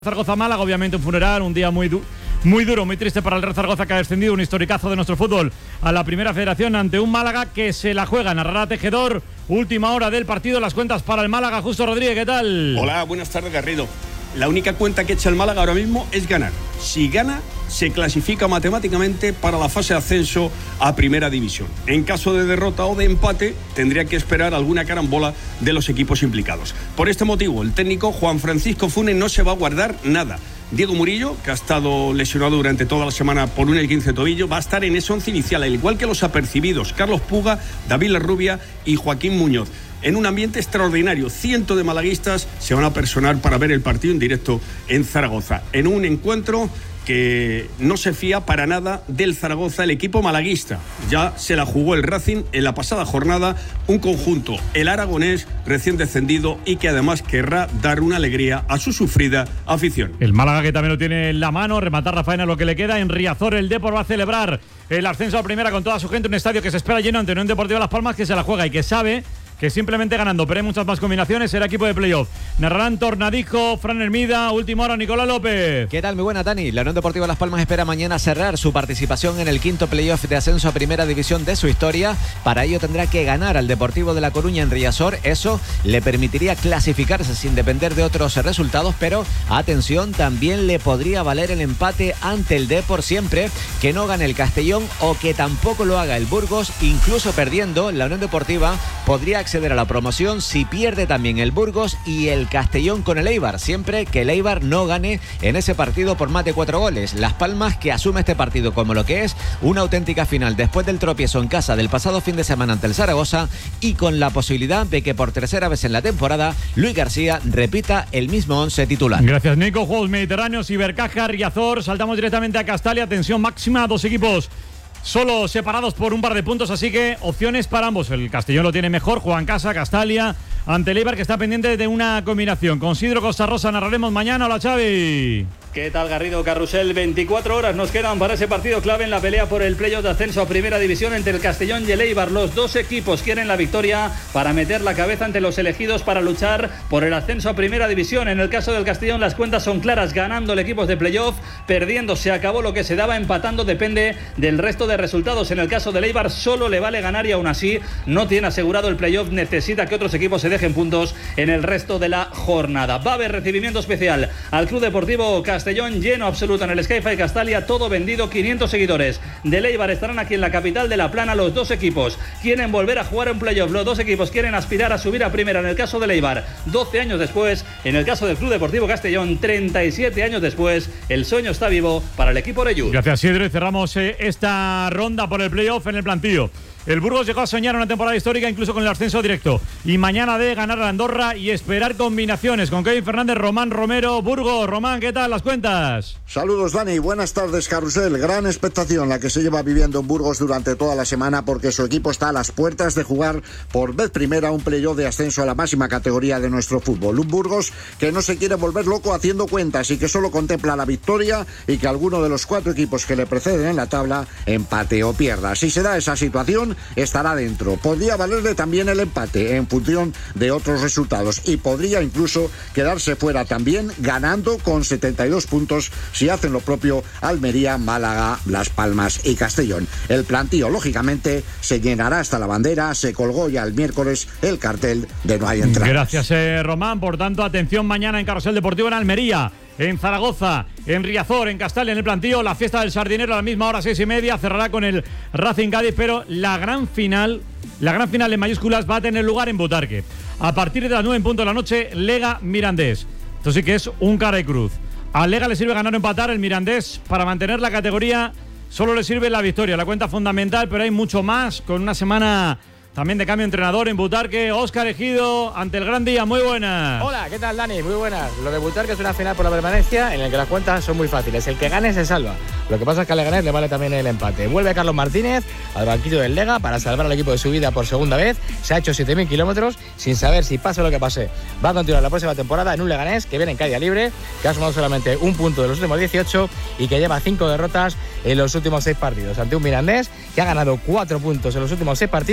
Zaragoza-Málaga, obviamente un funeral, un día muy duro, muy triste para el Real Zaragoza, que ha descendido, un historicazo de nuestro fútbol a la Primera Federación ante un Málaga que se la juega. Narrará Tejedor, última hora del partido, las cuentas para el Málaga. Justo Rodríguez, ¿qué tal? Hola, buenas tardes, Garrido. La única cuenta que echa el Málaga ahora mismo es ganar. Si gana, se clasifica matemáticamente para la fase de ascenso a Primera División. En caso de derrota o de empate, tendría que esperar alguna carambola de los equipos implicados. Por este motivo, el técnico Juan Francisco Funes no se va a guardar nada. Diego Murillo, que ha estado lesionado durante toda la semana por un esguince de tobillo, va a estar en ese once inicial, al igual que los apercibidos Carlos Puga, David Larrubia y Joaquín Muñoz. En un ambiente extraordinario, cientos de malaguistas se van a personar para ver el partido en directo en Zaragoza. En un encuentro que no se fía para nada del Zaragoza, el equipo malaguista. Ya se la jugó el Racing en la pasada jornada, un conjunto, el aragonés, recién descendido y que además querrá dar una alegría a su sufrida afición. El Málaga, que también lo tiene en la mano, rematar la faena lo que le queda. En Riazor el Depor va a celebrar el ascenso a Primera con toda su gente, un estadio que se espera lleno ante un Deportivo Las Palmas que se la juega y que sabe que simplemente ganando, pero hay muchas más combinaciones, será equipo de playoff. Narrarán Tornadijo, Fran Hermida, última hora, Nicolás López. ¿Qué tal? Muy buena, Dani. La Unión Deportiva Las Palmas espera mañana cerrar su participación en el quinto playoff de ascenso a Primera División de su historia. Para ello tendrá que ganar al Deportivo de La Coruña en Riazor. Eso le permitiría clasificarse sin depender de otros resultados, pero atención, también le podría valer el empate ante el Depor siempre que no gane el Castellón o que tampoco lo haga el Burgos. Incluso perdiendo, la Unión Deportiva podría acceder a la promoción si pierde también el Burgos y el Castellón con el Eibar, siempre que el Eibar no gane en ese partido por más de 4 goles. Las Palmas, que asume este partido como lo que es una auténtica final después del tropiezo en casa del pasado fin de semana ante el Zaragoza y con la posibilidad de que por tercera vez en la temporada Luis García repita el mismo 11 titular. Gracias, Nico. Juegos Mediterráneos, Ibercaja, Riazor. Saltamos directamente a Castalia, tensión máxima, dos equipos solo separados por un par de puntos, así que opciones para ambos. El Castellón lo tiene mejor, juega en casa, Castalia ante el Eibar, que está pendiente de una combinación. Con Sidro Costa Rosa narraremos mañana. Hola, Xavi. ¿Qué tal, Garrido? Carrusel, 24 horas nos quedan para ese partido clave en la pelea por el playoff de ascenso a Primera División entre el Castellón y el Eibar. Los dos equipos quieren la victoria para meter la cabeza ante los elegidos para luchar por el ascenso a Primera División. En el caso del Castellón las cuentas son claras, ganando el equipo de playoff, perdiendo se acabó lo que se daba, empatando depende del resto de resultados. En el caso del Eibar solo le vale ganar y aún así no tiene asegurado el playoff, necesita que otros equipos se dejen puntos en el resto de la jornada. Va a haber recibimiento especial al Club Deportivo Castellón, lleno absoluto en el Sky-Fi Castalia, todo vendido, 500 seguidores del Eibar estarán aquí en la capital de La Plana. Los dos equipos quieren volver a jugar un playoff, los dos equipos quieren aspirar a subir a Primera. En el caso del Eibar, 12 años después, en el caso del Club Deportivo Castellón, 37 años después, el sueño está vivo para el equipo Oreyud. Gracias, Sidro, y cerramos esta ronda por el playoff en el plantío. El Burgos llegó a soñar una temporada histórica incluso con el ascenso directo, y mañana de ganar a Andorra y esperar combinaciones con Kevin Fernández, Román Romero. Burgos, Román, ¿qué tal las cuentas? Saludos, Dani, buenas tardes, Carrusel. Gran expectación la que se lleva viviendo en Burgos durante toda la semana, porque su equipo está a las puertas de jugar por vez primera un playoff de ascenso a la máxima categoría de nuestro fútbol. Un Burgos que no se quiere volver loco haciendo cuentas y que solo contempla la victoria y que alguno de los 4 equipos que le preceden en la tabla empate o pierda. Si se da esa situación, estará dentro. Podría valerle también el empate en función de otros resultados y podría incluso quedarse fuera también ganando con 72 puntos si hacen lo propio Almería, Málaga, Las Palmas y Castellón. El plantío, lógicamente, se llenará hasta la bandera. Se colgó ya el miércoles el cartel de no hay entradas. Gracias, Román. Por tanto, atención mañana en Carrusel Deportivo en Almería, en Zaragoza, en Riazor, en Castalia, en el plantío. La fiesta del Sardinero a la misma hora, 6:30, cerrará con el Racing Cádiz, pero la gran final en mayúsculas va a tener lugar en Butarque. A partir de las 9 en punto de la noche, Lega Mirandés. Esto sí que es un cara y cruz. A Lega le sirve ganar o empatar. El Mirandés, para mantener la categoría, solo le sirve la victoria, la cuenta fundamental, pero hay mucho más, con una semana también de cambio de entrenador en Butarque. Óscar Ejido, ante el gran día, muy buenas. Hola, ¿qué tal, Dani? Muy buenas. Lo de Butarque es una final por la permanencia en la que las cuentas son muy fáciles. El que gane se salva. Lo que pasa es que al Leganés le vale también el empate. Vuelve Carlos Martínez al banquillo del Lega para salvar al equipo de su vida por segunda vez. Se ha hecho 7.000 kilómetros sin saber si pase lo que pase. Va a continuar la próxima temporada en un Leganés que viene en caída libre, que ha sumado solamente un punto de los últimos 18 y que lleva 5 derrotas en los últimos 6 partidos. Ante un Mirandés que ha ganado 4 puntos en los últimos 6 partidos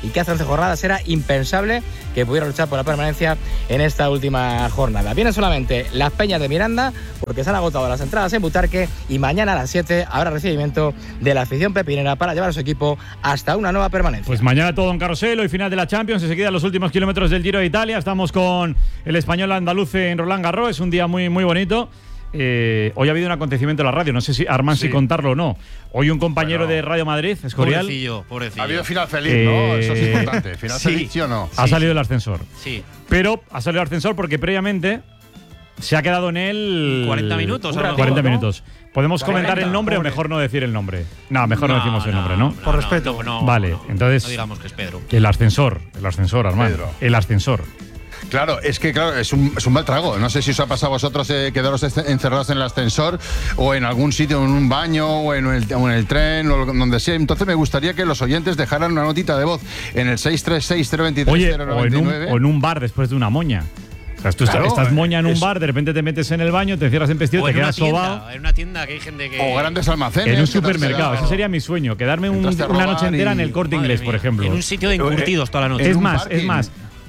y que hace 11 jornadas era impensable que pudiera luchar por la permanencia en esta última jornada. Vienen solamente las Peñas de Miranda, porque se han agotado las entradas en Butarque, y mañana a las 7 habrá recibimiento de la afición pepinera para llevar a su equipo hasta una nueva permanencia. Pues mañana todo en Carrusel, hoy final de la Champions, enseguida los últimos kilómetros del Giro de Italia. Estamos con el español andaluz en Roland Garros, es un día muy, muy bonito. Hoy ha habido un acontecimiento en la radio, no sé si Armand si contarlo o no. Hoy un compañero de Radio Madrid, Escorial. Pobrecillo. Ha habido final feliz, ¿no? Eso es importante. ¿Final feliz, sí o no? Ha salido el ascensor. Sí. Pero ha salido el ascensor porque previamente se ha quedado en él 40 minutos. 40 minutos. ¿Podemos comentar el nombre o mejor no decir el nombre? No, mejor no decimos el nombre, ¿no? Por respeto. Vale, entonces. No digamos que es Pedro. El ascensor, Armand. Pedro. El ascensor. Claro, es un mal trago. No sé si os ha pasado a vosotros quedaros encerrados en el ascensor o en algún sitio, en un baño o en el tren o donde sea. Entonces me gustaría que los oyentes dejaran una notita de voz en el 636-023-099. Oye, o en un bar después de una moña. O sea, tú estás moña en un bar, de repente te metes en el baño, te cierras en vestido, te quedas sobao. En una tienda que hay gente que… O grandes almacenes. En un supermercado, ese sería mi sueño. Quedarme una noche entera en el Corte Inglés, por ejemplo. En un sitio de encurtidos toda la noche. Es más.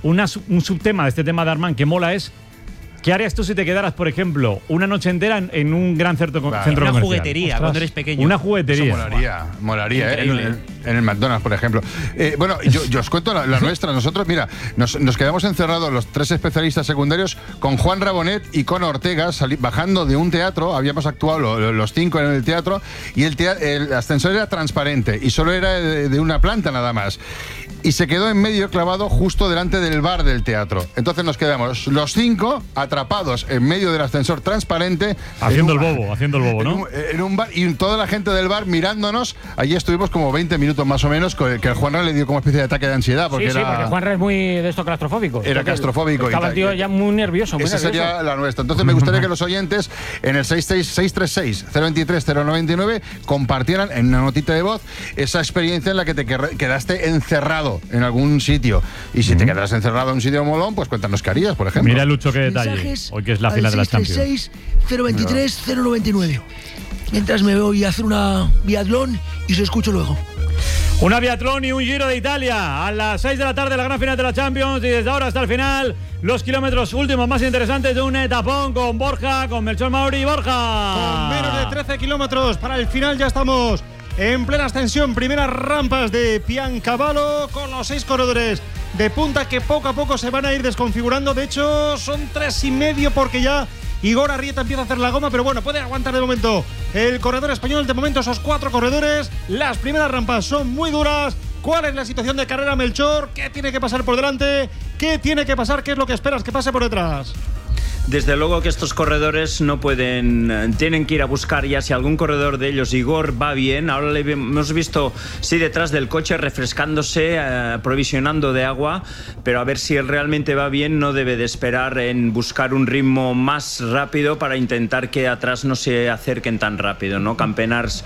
Un subtema de este tema de Armand que mola es: ¿qué harías tú si te quedaras, por ejemplo, una noche entera en un gran centro comercial? Una juguetería. Ostras, cuando eres pequeño. Una juguetería. Eso molaría, en el McDonald's, por ejemplo. Bueno, yo os cuento la nuestra. Nosotros, mira, nos quedamos encerrados los 3 especialistas secundarios con Juan Rabonet y con Ortega bajando de un teatro. Habíamos actuado los 5 en el teatro y el ascensor era transparente y solo era de una planta nada más. Y se quedó en medio clavado justo delante del bar del teatro. Entonces nos quedamos los 5 atrapados en medio del ascensor transparente. Haciendo el bobo, ¿no? En un bar, y toda la gente del bar mirándonos. Allí estuvimos como 20 minutos más o menos, que el Juanra le dio como especie de ataque de ansiedad. Porque porque Juanra es muy de esto claustrofóbico. Era claustrofóbico. Estaba el tío ya muy nervioso. Esa sería la nuestra. Entonces me gustaría que los oyentes en el 636-023-099 compartieran en una notita de voz esa experiencia en la que te quedaste encerrado en algún sitio. Y si te quedas encerrado en un sitio molón, pues cuéntanos qué harías, por ejemplo. Mira, Lucho, qué detalle. Hoy que es la final de las Champions. 636-023-099. Mientras me voy a hacer una biatlón y os escucho luego. Una biatlón y un Giro de Italia a las 6 de la tarde, la gran final de la Champions, y desde ahora hasta el final los kilómetros últimos más interesantes de un etapón con Borja, con Melchor Mauri. Borja, con menos de 13 kilómetros para el final ya estamos en plena ascensión, primeras rampas de Piancavallo con los 6 corredores de punta que poco a poco se van a ir desconfigurando. De hecho son 3,5 porque ya Igor Arrieta empieza a hacer la goma, pero bueno, puede aguantar de momento el corredor español. De momento esos 4 corredores, las primeras rampas son muy duras. ¿Cuál es la situación de carrera, Melchor? ¿Qué tiene que pasar por delante? ¿Qué tiene que pasar? ¿Qué es lo que esperas que pase por detrás? Desde luego que estos corredores no pueden, tienen que ir a buscar ya si algún corredor de ellos, Igor, va bien. Ahora le hemos visto, sí, detrás del coche refrescándose, provisionando de agua, pero a ver si él realmente va bien. No debe de esperar en buscar un ritmo más rápido para intentar que atrás no se acerquen tan rápido, ¿no? Campenars,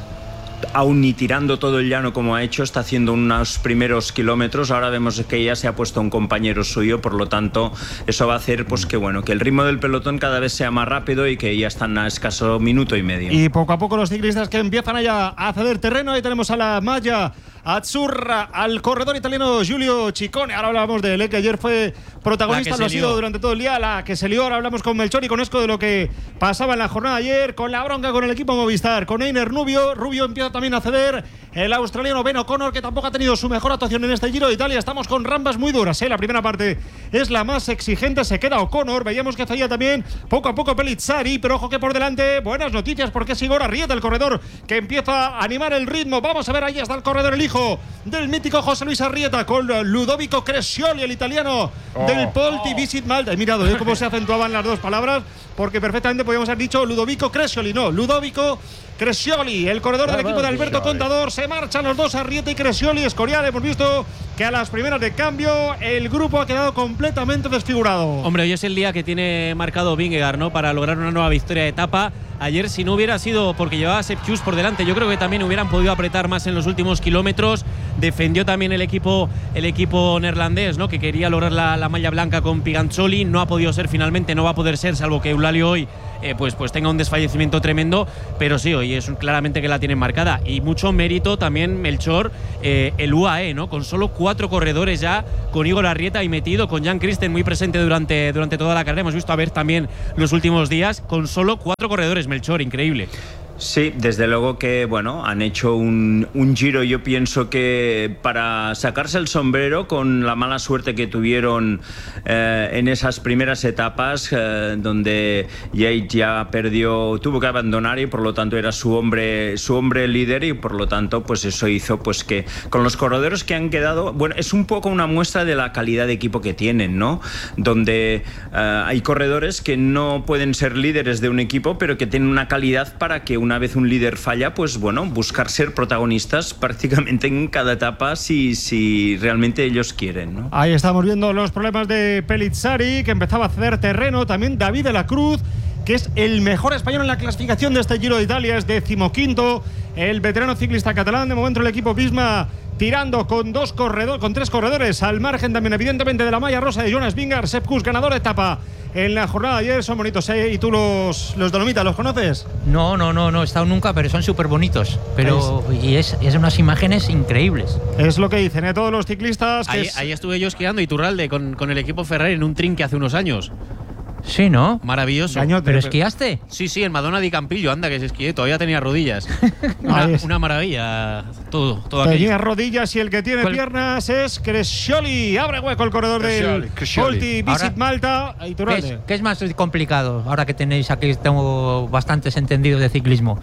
aún ni tirando todo el llano como ha hecho, está haciendo unos primeros kilómetros. Ahora vemos que ya se ha puesto un compañero suyo, por lo tanto eso va a hacer pues que bueno, que el ritmo del pelotón cada vez sea más rápido y que ya están a escaso minuto y medio. Y poco a poco los ciclistas que empiezan allá a ceder terreno. Ahí tenemos a la malla azzurra, al corredor italiano Giulio Ciccone. Ahora hablamos de él, que ayer fue protagonista, lo ha sido durante todo el día, la que se lió. Ahora hablamos con Melchor y con Esco de lo que pasaba en la jornada ayer, con la bronca con el equipo Movistar, con Einer Rubio empieza también a ceder, el australiano Ben O'Connor, que tampoco ha tenido su mejor actuación en este Giro de Italia. Estamos con rampas muy duras, la primera parte es la más exigente, se queda O'Connor, veíamos que falla también poco a poco Pellizzari, pero ojo que por delante buenas noticias porque es Igor Arrieta, el corredor que empieza a animar el ritmo. Vamos a ver, ahí está el corredor, el hijo del mítico José Luis Arrieta, con Ludovico Crescioli, el italiano del Polti Visit Malta. He mirado cómo se acentuaban las dos palabras, porque perfectamente podíamos haber dicho Ludovico Crescioli, no, Ludovico Crescioli, el corredor del equipo de Alberto Contador. Se marchan los dos, Arrieta y Crescioli. Escorial, hemos visto que a las primeras de cambio el grupo ha quedado completamente desfigurado. Hombre, hoy es el día que tiene marcado Vingegaard, ¿no?, para lograr una nueva victoria de etapa. Ayer, si no hubiera sido porque llevaba a Sepp Kuss por delante, yo creo que también hubieran podido apretar más en los últimos kilómetros. Defendió también el equipo neerlandés, ¿no?, que quería lograr la malla blanca con Piganzoli. No ha podido ser finalmente, no va a poder ser, salvo que Eulalia hoy pues tenga un desfallecimiento tremendo, pero sí, hoy es claramente que la tienen marcada. Y mucho mérito también, Melchor, el UAE, ¿no? Con solo 4 corredores ya, con Igor Arrieta ahí metido, con Jan Christen muy presente durante toda la carrera. Hemos visto a ver también los últimos días, con solo 4 corredores, Melchor, increíble. Sí, desde luego que bueno, han hecho un Giro, yo pienso que para sacarse el sombrero con la mala suerte que tuvieron en esas primeras etapas, donde Yates ya tuvo que abandonar y por lo tanto era su hombre líder, y por lo tanto pues eso hizo pues que con los corredores que han quedado, bueno, es un poco una muestra de la calidad de equipo que tienen, ¿no? Donde hay corredores que no pueden ser líderes de un equipo, pero que tienen una calidad para que una vez un líder falla, pues bueno, buscar ser protagonistas prácticamente en cada etapa si realmente ellos quieren, ¿no? Ahí estamos viendo los problemas de Pellizzari, que empezaba a ceder terreno. También David de la Cruz, que es el mejor español en la clasificación de este Giro de Italia, es 15º. El veterano ciclista catalán, de momento el equipo Visma tirando con 3 corredores al margen también evidentemente de la malla rosa de Jonas Vingegaard. Sepp Kuss, ganador de etapa en la jornada de ayer. Son bonitos, ¿eh? ¿Y tú los Dolomitas los conoces? No he estado nunca, pero son súper bonitos. Y es unas imágenes increíbles. Es lo que dicen, todos los ciclistas. Ahí estuve yo esquiando, Iturralde, con el equipo Ferrari en un trinque hace unos años. Sí, ¿no? Maravilloso. ¿Pero esquiaste? Sí, en Madonna di Campillo, anda que se esquié, todavía tenía rodillas. una maravilla, todo tenía aquello. rodillas, y el que tiene piernas es Crescioli. Abre hueco el corredor del Volti Visit Malta. ¿Qué es más complicado? Ahora que tenéis aquí, tengo bastantes entendidos de ciclismo.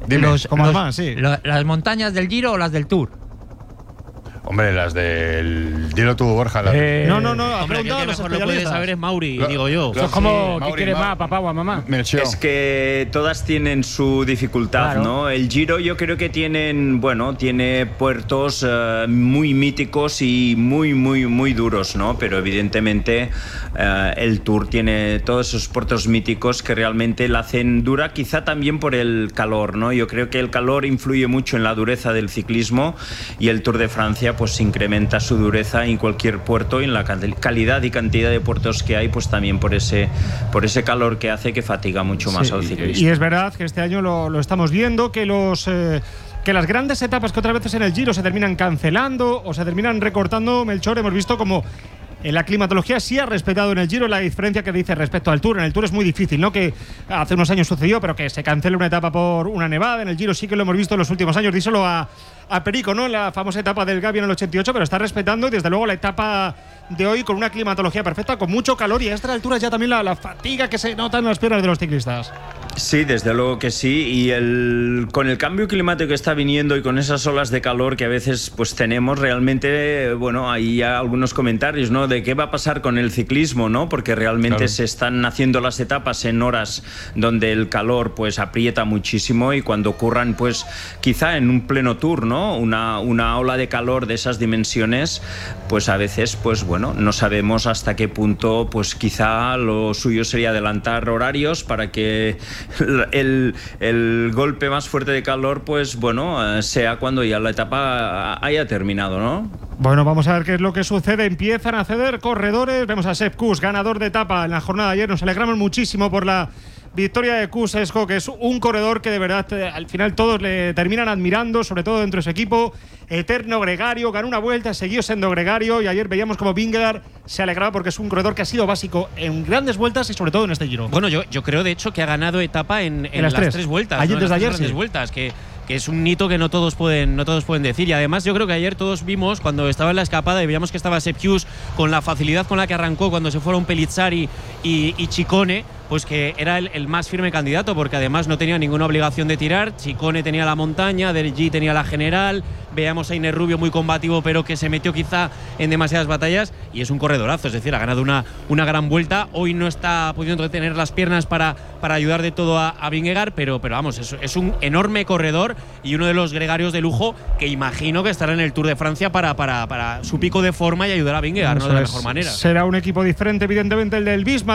¿Las montañas del Giro o las del Tour? Hombre, las del Dilo tú, Borja. No. Hombre, que mejor lo puede saber es Mauri, digo yo. Eso es como, ¿qué quieres más, papá o mamá? Es que todas tienen su dificultad, claro, ¿no? El Giro yo creo que tiene puertos muy míticos y muy duros, ¿no? Pero evidentemente el Tour tiene todos esos puertos míticos que realmente la hacen dura, quizá también por el calor, ¿no? Yo creo que el calor influye mucho en la dureza del ciclismo, y el Tour de Francia pues incrementa su dureza en cualquier puerto, y en la calidad y cantidad de puertos que hay, pues también por ese calor que hace, que fatiga mucho más al ciclista. Y es verdad que este año lo estamos viendo, que las grandes etapas que otras veces en el Giro se terminan cancelando o se terminan recortando, Melchor, hemos visto como la climatología sí ha respetado en el Giro la diferencia que dice respecto al Tour. En el Tour es muy difícil, ¿no? Que hace unos años sucedió, pero que se cancele una etapa por una nevada. En el Giro sí que lo hemos visto en los últimos años. Díselo a Perico, ¿no? La famosa etapa del Gavi en el 88, pero está respetando, y desde luego la etapa de hoy con una climatología perfecta, con mucho calor, y a estas alturas ya también la fatiga que se nota en las piernas de los ciclistas. Sí, desde luego que sí, y con el cambio climático que está viniendo y con esas olas de calor que a veces pues tenemos, realmente, bueno, hay ya algunos comentarios, ¿no? De qué va a pasar con el ciclismo, ¿no? Porque realmente se están haciendo las etapas en horas donde el calor pues aprieta muchísimo, y cuando ocurran pues quizá en un pleno Tour, ¿no? Una ola de calor de esas dimensiones, pues a veces pues bueno, no sabemos hasta qué punto pues quizá lo suyo sería adelantar horarios para que el golpe más fuerte de calor pues bueno, sea cuando ya la etapa haya terminado, ¿no? Bueno, vamos a ver qué es lo que sucede. Empiezan a ceder corredores. Vemos a Sepp Kuss, ganador de etapa en la jornada de ayer. Nos alegramos muchísimo por la victoria de Kuss, Esco, que es un corredor que de verdad al final todos le terminan admirando, sobre todo dentro de su equipo. Eterno gregario, ganó una vuelta, siguió siendo gregario, y ayer veíamos como Vingegaard se alegraba porque es un corredor que ha sido básico en grandes vueltas y sobre todo en este Giro. Bueno, yo creo de hecho que ha ganado etapa en las tres vueltas. Ayer, ¿no? Desde ayer, sí. Vueltas, que es un hito que no todos pueden decir. Y además yo creo que ayer todos vimos cuando estaba en la escapada y veíamos que estaba Sepp Kuss con la facilidad con la que arrancó cuando se fueron Pellizzari y Ciccone, pues que era el más firme candidato, porque además no tenía ninguna obligación de tirar. Ciccone tenía la montaña, Dergi tenía la general, veíamos a Iner Rubio muy combativo, pero que se metió quizá en demasiadas batallas, y es un corredorazo, es decir, ha ganado una gran vuelta. Hoy no está pudiendo tener las piernas para ayudar de todo a Vingegaard, pero vamos, es un enorme corredor y uno de los gregarios de lujo que imagino que estará en el Tour de Francia para su pico de forma y ayudar a Vingegaard, ¿no? De la mejor manera. Será un equipo diferente, evidentemente, el del Visma.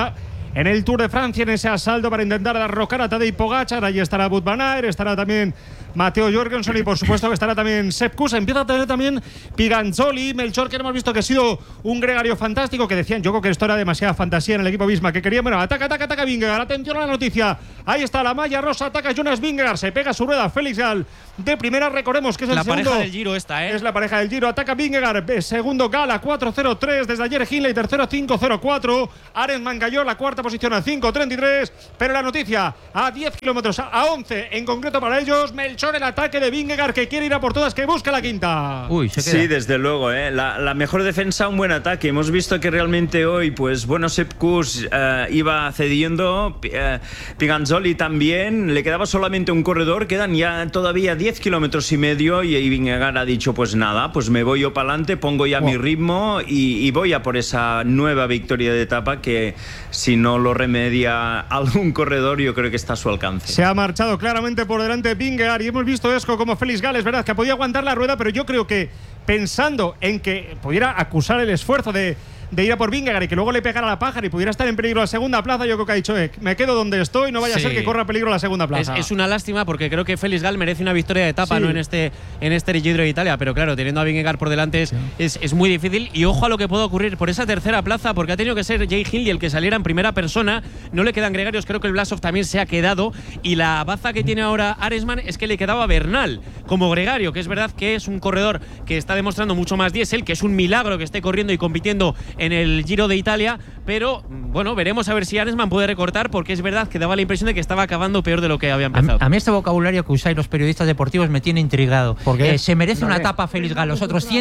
en el Tour de Francia, en ese asalto para intentar derrocar a Tadej Pogačar. Allí estará Wout van Aert, estará también Matteo Jorgensen y por supuesto que estará también Sepp Kuss. Empieza a tener también Piganzoli, Melchor, que hemos visto que ha sido un gregario fantástico, que decían, yo creo que esto era demasiada fantasía en el equipo Visma, que querían, bueno, ataca Vingegaard, atención a la noticia, ahí está la malla rosa, ataca Jonas Vingegaard, se pega su rueda Félix Gall de primera, recordemos que es el la segundo. La pareja del Giro esta, Es la pareja del Giro, ataca Vingegaard, segundo Gall a 4.03, desde ayer Hindley, tercero a 5.04, Arensman cayó la cuarta posición a 5.33, pero la noticia, a 10 kilómetros, a 11 en concreto para ellos, Melchor, el ataque de Vingegaard, que quiere ir a por todas, que busca la quinta. Sí, desde luego, la mejor defensa, un buen ataque. Hemos visto que realmente hoy, pues bueno, Sepp Kuss iba cediendo, Piganzoli también, le quedaba solamente un corredor, quedan ya todavía 10 kilómetros y medio y Vingegaard ha dicho, pues nada, pues me voy yo para adelante, pongo ya mi ritmo y voy a por esa nueva victoria de etapa que si no lo remedia algún corredor, yo creo que está a su alcance. Se ha marchado claramente por delante Vingegaard y hemos visto eso como Félix Gall, es verdad que podía aguantar la rueda, pero yo creo que pensando en que pudiera acusar el esfuerzo de ir a por Vingegaard y que luego le pegara la pájara y pudiera estar en peligro la segunda plaza, yo creo que ha dicho, me quedo donde estoy, no vaya a ser que corra peligro la segunda plaza. Es una lástima porque creo que Félix Gall merece una victoria de etapa, no en este Giro de Italia, pero claro, teniendo a Vingegaard por delante es muy difícil. Y ojo a lo que puede ocurrir por esa tercera plaza, porque ha tenido que ser Jay Hindley el que saliera en primera persona, no le quedan gregarios, creo que el Blasov también se ha quedado, y la baza que tiene ahora Arensman es que le quedaba Bernal como gregario, que es verdad que es un corredor que está demostrando mucho más diésel, que es un milagro que esté corriendo y compitiendo en el Giro de Italia, pero bueno, veremos a ver si Arensman puede recortar, porque es verdad que daba la impresión de que estaba acabando peor de lo que había empezado. A mí este vocabulario que usáis los periodistas deportivos me tiene intrigado. ¿Por qué? Se merece una etapa Félix Gall, los otros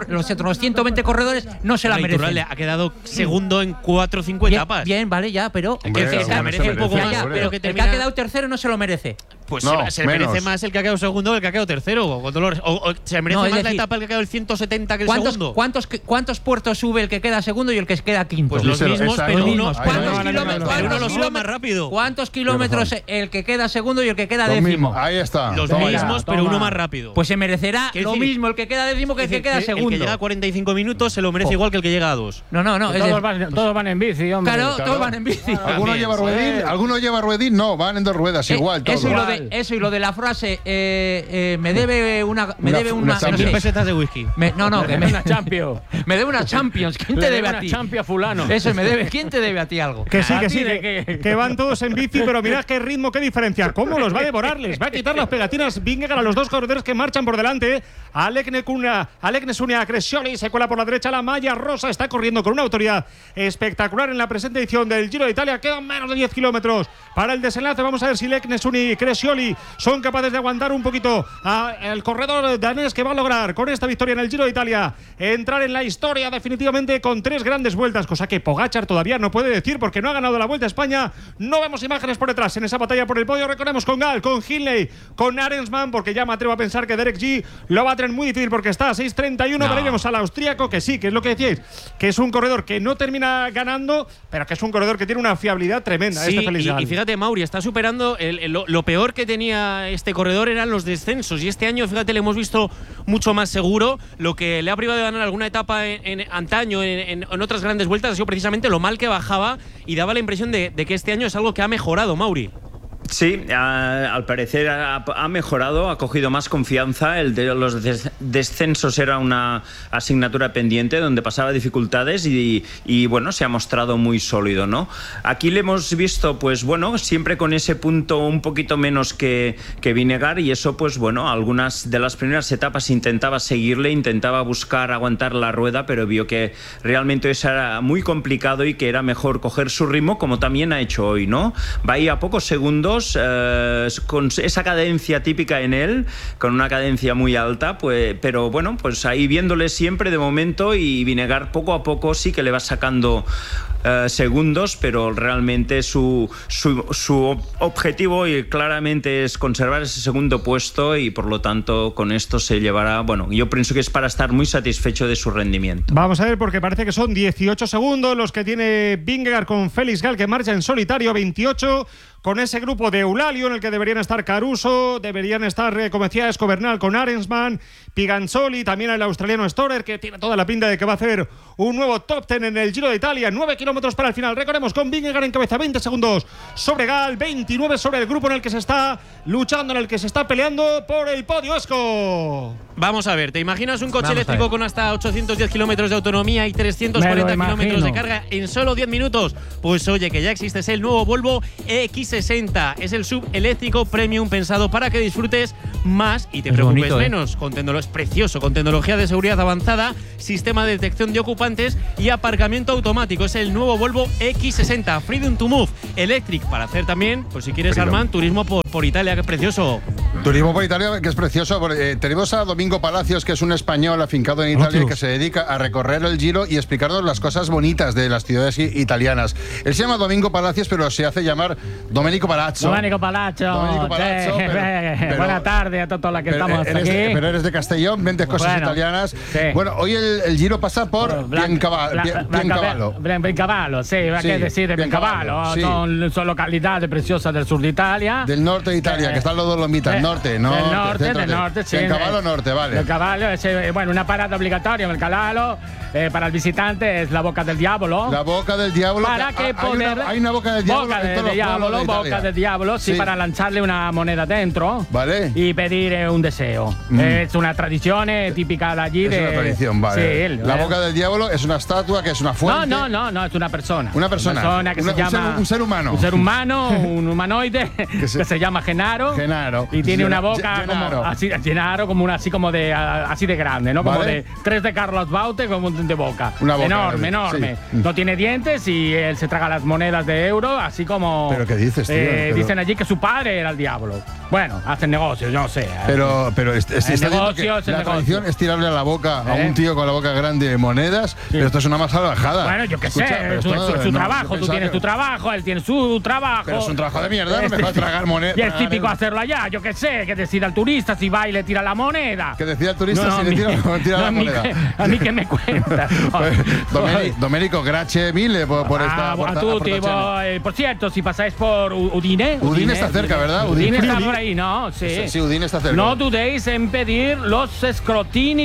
120 corredores no se la merecen. Ha quedado segundo en 4 o 5 etapas. Bien, vale, ya, pero Hombre, el que merece un poco más, pero que el que ha quedado tercero no se lo merece. Pues no, se merece más el que ha quedado segundo que el que ha quedado tercero. O se merece más la etapa el que ha quedado el 170 que el segundo. ¿Cuántos puertos sube el que queda segundo y el que queda quinto? Pues los mismos, pero uno lo sube más rápido. ¿Cuántos kilómetros el que queda segundo y el que queda décimo? Ahí está. Los mismos, pero uno más rápido. Pues se merecerá lo mismo el que queda décimo que el que queda segundo. El que llega a 45 minutos se lo merece igual que el que llega a 2. No. Todos van en bici, hombre. Claro, todos van en bici. ¿Alguno lleva ruedín? ¿Alguno lleva ruedín? No, van en dos ruedas, igual. Eso y lo de la frase, me debe una 100.000 pesetas de whisky. Que me una Champions. Me debe una Champions. ¿Quién te debe a ti? Una Champions fulano. Eso me debe. ¿Quién te debe a ti algo? Que sí, que van todos en bici, pero mirad qué ritmo, qué diferencia. ¿Cómo los va a devorar? Les va a quitar las pegatinas Vingegaard a los dos corredores que marchan por delante. Alec Nesunia Crescioli se cuela por la derecha, la malla rosa está corriendo con una autoridad espectacular en la presente edición del Giro de Italia. Quedan menos de 10 kilómetros para el desenlace. Vamos a ver si Alec Nesunia y Crescioli son capaces de aguantar un poquito al corredor danés, que va a lograr con esta victoria en el Giro de Italia entrar en la historia definitivamente con 3 grandes vueltas, cosa que Pogačar todavía no puede decir porque no ha ganado la Vuelta a España. No vemos imágenes por detrás en esa batalla por el podio. Recordemos con Gall, con Hindley, con Arensman, porque ya me atrevo a pensar que Derek G lo va a tener muy difícil porque está a 6.31, pero ahí vemos al austríaco que sí, que es lo que decíais, que es un corredor que no termina ganando, pero que es un corredor que tiene una fiabilidad tremenda. Sí, y fíjate, Mauri, está superando lo peor que tenía este corredor eran los descensos, y este año, fíjate, le hemos visto mucho más seguro. Lo que le ha privado de ganar alguna etapa en antaño, en otras grandes vueltas, ha sido precisamente lo mal que bajaba, y daba la impresión de que este año es algo que ha mejorado, Mauri. Sí, al parecer ha mejorado, ha cogido más confianza. El de los descensos era una asignatura pendiente donde pasaba dificultades y bueno, se ha mostrado muy sólido, ¿no? Aquí le hemos visto, pues bueno, siempre con ese punto un poquito menos que Vingegaard, y eso, pues bueno, algunas de las primeras etapas intentaba seguirle, intentaba buscar aguantar la rueda, pero vio que realmente eso era muy complicado y que era mejor coger su ritmo, como también ha hecho hoy, ¿no? Va ahí a pocos segundos, con esa cadencia típica en él, con una cadencia muy alta, pues, pero bueno, pues ahí viéndole siempre de momento, y Vingegaard poco a poco sí que le va sacando segundos, pero realmente su objetivo y claramente es conservar ese segundo puesto, y por lo tanto con esto se llevará, bueno, yo pienso que es para estar muy satisfecho de su rendimiento. Vamos a ver, porque parece que son 18 segundos los que tiene Vingegaard con Félix Gall, que marcha en solitario, 28 con ese grupo de Eulalio en el que deberían estar Caruso, deberían estar, como decía, Escobernal con Arensman, Piganzoli, también el australiano Storer, que tiene toda la pinta de que va a hacer un nuevo top 10 en el Giro de Italia. 9 kilómetros para el final. Recordemos con Vingegaard en cabeza, 20 segundos sobre Gal, 29 sobre el grupo en el que se está luchando, en el que se está peleando por el podio. Esco. Vamos a ver, ¿te imaginas un coche eléctrico con hasta 810 kilómetros de autonomía y 340 kilómetros de carga en solo 10 minutos? Pues oye, que ya existe, es el nuevo Volvo EX60. Es el SUV eléctrico premium pensado para que disfrutes más y te preocupes bonito, menos. Es precioso, con tecnología de seguridad avanzada, sistema de detección de ocupantes y aparcamiento automático. Es el nuevo Volvo EX60 Freedom to Move Electric, para hacer también, pues si quieres, Armand, turismo por Italia, que es precioso. Turismo por Italia, que es precioso. Tenemos a Domingo Palacios, que es un español afincado en Italia, que se dedica a recorrer el Giro y explicarnos las cosas bonitas de las ciudades italianas. Él se llama Domingo Palacios, pero se hace llamar Domenico Palazzo. Domenico Palazzo. Pero buena tarde a todos los que estamos aquí. Pero eres de Castellón, vendes cosas italianas. Sí. Bueno, hoy el Giro pasa por Biancavallo. Biancavallo, sí, hay que decir de Biancavallo. Sí. Son localidades preciosas del sur de Italia. Del norte de Italia, que están los Dolomitas, norte, ¿no? Del norte, sí. Biancavallo norte, vale. Biancavallo es, una parada obligatoria en el Calalo. Para el visitante es la Boca del Diablo. La Boca del Diablo. Para que poder… Hay una Boca del Diablo. Boca del Diablo, sí, para lanzarle una moneda dentro. Vale. Y pedir un deseo. Es una tradición típica de allí. Es una tradición, vale. Sí, la Boca del Diablo es una estatua, que es una fuente. No, es una persona. Una persona que se llama… Un ser humano. Un ser humano, un humanoide, que se llama Genaro. Y tiene una boca como así, Genaro, como así de grande, ¿no? Como de 3 de Carlos Baute, como de boca. Una boca enorme. Sí. No tiene dientes y él se traga las monedas de euro, así como… ¿Pero qué dices, tío? Dicen allí que su padre era el diablo. Bueno, hacen negocios, yo no sé. Pero está diciendo que la tradición es tirarle a la boca a un tío con la boca grande monedas, pero esto es una más salvajada. Bueno, yo qué sé, es su trabajo. Tú tienes tu trabajo, él tiene su trabajo. Pero es un trabajo de mierda, no me va a tragar monedas. Y es típico hacerlo allá, yo qué sé, que decida el turista si va y le tira la moneda. Que decida el turista si le tira la moneda. A mí que me cuentas. Domenico, grazie mille por esta aportación. Por cierto, si pasáis por Udine… Udine está cerca, ¿verdad? Udine está por ahí, ¿no? Sí, Udine está cerca. No dudéis en pedir los scrotini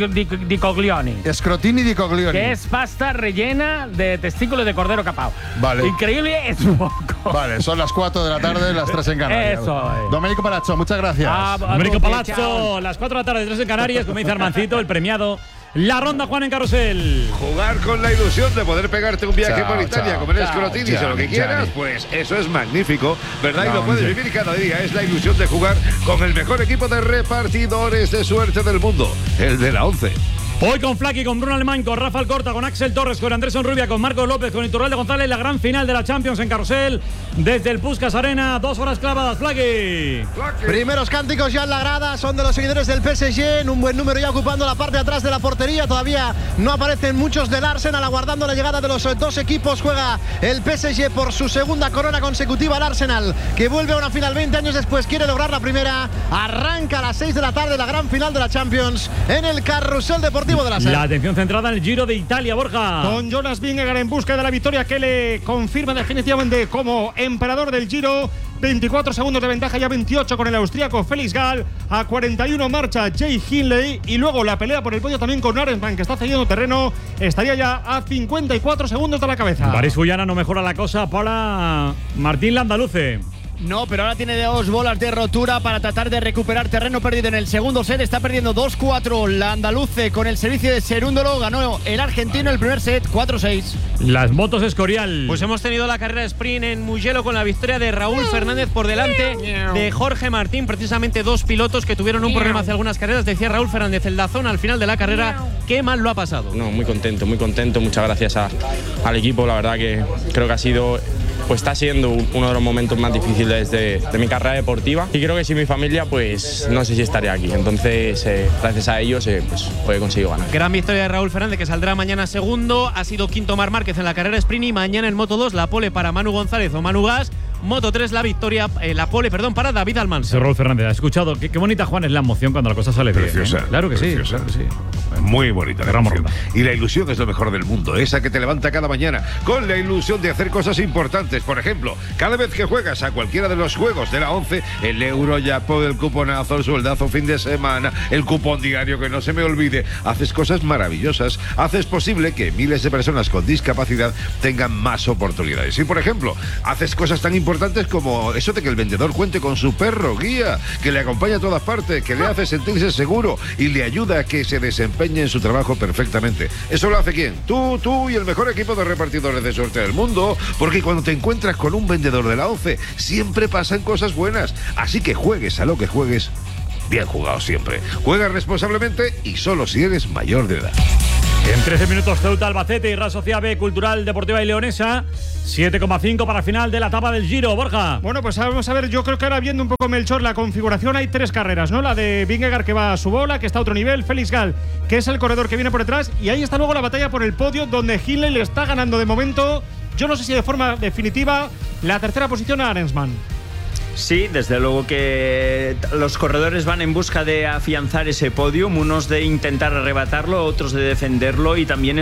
di Coglioni. Scrotini di Coglioni. Que es pasta rellena de testículos de cordero capao. Vale. Increíble, es poco. Vale, son las 4 de la tarde, las 3 en Canarias. Eso es. Domenico Palazzo, muchas gracias. Domenico Palazzo, las 4 de la tarde, 3 en Canarias, como dice Armancito, el premiado. La ronda, Juan, en Carrusel. Jugar con la ilusión de poder pegarte un viaje por Italia, comer escrotinis o lo que quieras, pues eso es magnífico, ¿verdad? Y lo puedes vivir cada día. Es la ilusión de jugar con el mejor equipo de repartidores de suerte del mundo, el de la 11. Hoy con Flaky, con Bruno Alemán, con Rafa Alcorta, con Axel Torres, con Andrés Onrubia, con Marcos López, con Iturralde González, la gran final de la Champions en Carrusel desde el Puskás Arena. 2 horas clavadas, Flaky. Primeros cánticos ya en la grada, son de los seguidores del PSG, en un buen número ya ocupando la parte de atrás de la portería. Todavía no aparecen muchos del Arsenal, aguardando la llegada de los dos equipos. Juega el PSG por su segunda corona consecutiva. El Arsenal, que vuelve a una final 20 años después, quiere lograr la primera. Arranca a las 6 de la tarde la gran final de la Champions en el Carrusel Deportivo de la SER. La atención centrada en el Giro de Italia, Borja. Con Jonas Vingegaard en busca de la victoria, que le confirma definitivamente como emperador del Giro. 24 segundos de ventaja, ya 28 con el austríaco Felix Gall. A 41 marcha Jay Hindley. Y luego la pelea por el podio también con Arensman, que está cediendo terreno. Estaría ya a 54 segundos de la cabeza. París Fullana no mejora la cosa para Martín Landaluce. No, pero ahora tiene 2 bolas de rotura para tratar de recuperar terreno perdido en el segundo set. Está perdiendo 2-4 la andaluce con el servicio de Serúndolo. Ganó el argentino el primer set 4-6. Las motos Escorial. Pues hemos tenido la carrera sprint en Mugello con la victoria de Raúl Fernández por delante de Jorge Martín. Precisamente 2 pilotos que tuvieron un problema hace algunas carreras. Decía Raúl Fernández, el Dazón al final de la carrera, qué mal lo ha pasado. No, muy contento. Muchas gracias al equipo. La verdad que creo que ha sido… Pues está siendo uno de los momentos más difíciles de mi carrera deportiva, y creo que sin mi familia pues no sé si estaría aquí. Entonces gracias a ellos pues he conseguido ganar. Gran victoria de Raúl Fernández, que saldrá mañana segundo. Ha sido quinto Marc Márquez en la carrera sprint, y mañana en Moto2 la pole para Manu González o Manu Gas Moto3 la victoria, la pole, perdón, para David Almansa. Raúl Fernández, ha escuchado. Qué bonita, Juan, es la emoción cuando la cosa sale preciosa, bien. Claro que preciosa. sí. Muy bonita la emoción. Y la ilusión es lo mejor del mundo, esa que te levanta cada mañana con la ilusión de hacer cosas importantes. Por ejemplo, cada vez que juegas a cualquiera de los juegos de la 11, el euro, jackpot, el cuponazo, el sueldazo fin de semana, el cupón diario, que no se me olvide, haces cosas maravillosas, haces posible que miles de personas con discapacidad tengan más oportunidades. Y por ejemplo, haces cosas tan importantes como eso de que el vendedor cuente con su perro guía, que le acompaña a todas partes, que le hace sentirse seguro y le ayuda a que se desempeñe en su trabajo perfectamente. ¿Eso lo hace quién? Tú y el mejor equipo de repartidores de suerte del mundo, porque cuando te encuentras con un vendedor de la 11 siempre pasan cosas buenas. Así que juegues a lo que juegues, bien jugado siempre. Juega responsablemente y solo si eres mayor de edad. En 13 minutos, Ceuta, Albacete y Real Sociedad B, Cultural, Deportiva y Leonesa. 7,5 para final de la etapa del Giro, Borja. Bueno, pues vamos a ver, yo creo que ahora viendo un poco, Melchor, la configuración, hay 3 carreras, ¿no? La de Vingegaard, que va a su bola, que está a otro nivel, Félix Gall, que es el corredor que viene por detrás, y ahí está luego la batalla por el podio, donde Hindley le está ganando de momento, yo no sé si de forma definitiva, la tercera posición a Arensman. Sí, desde luego que los corredores van en busca de afianzar ese podium, unos de intentar arrebatarlo, otros de defenderlo, y también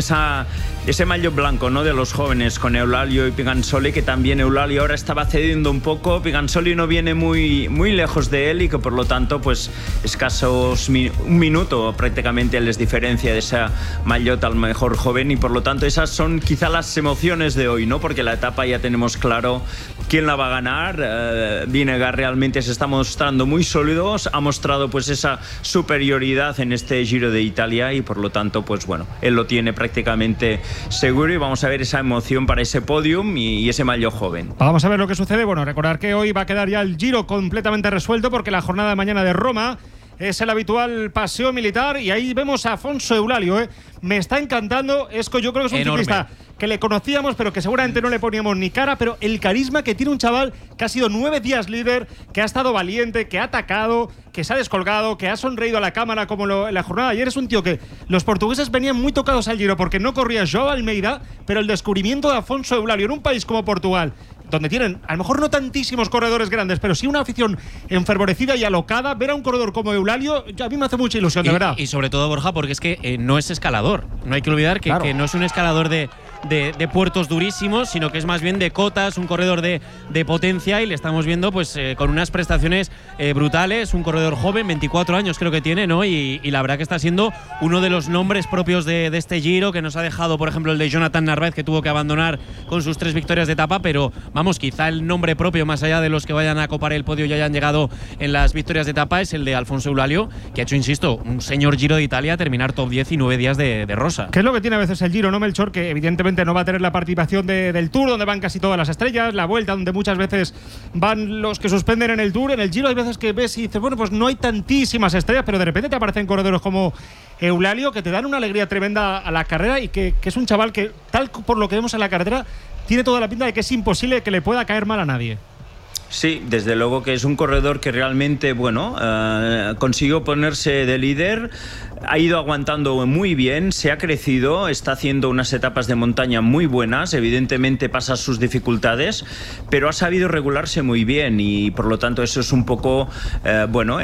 ese maillot blanco, ¿no?, de los jóvenes con Eulálio y Pigansoli, que también Eulálio ahora estaba cediendo un poco, Pigansoli no viene muy lejos de él y que por lo tanto pues escasos un minuto prácticamente les diferencia de ese maillot al mejor joven, y por lo tanto esas son quizá las emociones de hoy, ¿no?, porque la etapa ya tenemos claro quién la va a ganar. Vingegaard realmente se está mostrando muy sólido, ha mostrado pues esa superioridad en este Giro de Italia y por lo tanto pues bueno, él lo tiene prácticamente seguro, y vamos a ver esa emoción para ese podium y ese maillot joven. Vamos a ver lo que sucede. Bueno, recordar que hoy va a quedar ya el Giro completamente resuelto, porque la jornada de mañana de Roma es el habitual paseo militar, y ahí vemos a Afonso Eulálio. Me está encantando. Yo creo que es un ciclista que le conocíamos, pero que seguramente no le poníamos ni cara, pero el carisma que tiene un chaval que ha sido 9 días líder, que ha estado valiente, que ha atacado, que se ha descolgado, que ha sonreído a la cámara como en la jornada de ayer. Es un tío que los portugueses venían muy tocados al Giro porque no corría Joao Almeida, pero el descubrimiento de Afonso Eulálio en un país como Portugal, donde tienen a lo mejor no tantísimos corredores grandes, pero sí una afición enfervorecida y alocada, ver a un corredor como Eulálio a mí me hace mucha ilusión, de verdad. Y sobre todo, Borja, porque es que no es escalador. No hay que olvidar que, que no es un escalador de puertos durísimos, sino que es más bien de cotas, un corredor de potencia, y le estamos viendo pues con unas prestaciones brutales, un corredor joven, 24 años creo que tiene, ¿no? Y la verdad que está siendo uno de los nombres propios de este Giro, que nos ha dejado, por ejemplo, el de Jonathan Narváez, que tuvo que abandonar con sus 3 victorias de etapa, pero vamos, quizá el nombre propio, más allá de los que vayan a copar el podio y hayan llegado en las victorias de etapa, es el de Alfonso Eulálio, que ha hecho, insisto, un señor Giro de Italia, terminar top 10 y 9 días de rosa. ¿Qué es lo que tiene a veces el Giro, no, Melchor? Que evidentemente no va a tener la participación del Tour, donde van casi todas las estrellas, la Vuelta, donde muchas veces van los que suspenden en el Tour. En el Giro hay veces que ves y dices, bueno, pues no hay tantísimas estrellas, pero de repente te aparecen corredores como Eulálio, que te dan una alegría tremenda a la carrera, y que es un chaval que, tal por lo que vemos en la carretera, tiene toda la pinta de que es imposible que le pueda caer mal a nadie. Sí, desde luego que es un corredor que realmente, bueno, consiguió ponerse de líder, ha ido aguantando muy bien, se ha crecido, está haciendo unas etapas de montaña muy buenas, evidentemente pasa sus dificultades, pero ha sabido regularse muy bien, y por lo tanto eso es un poco, bueno,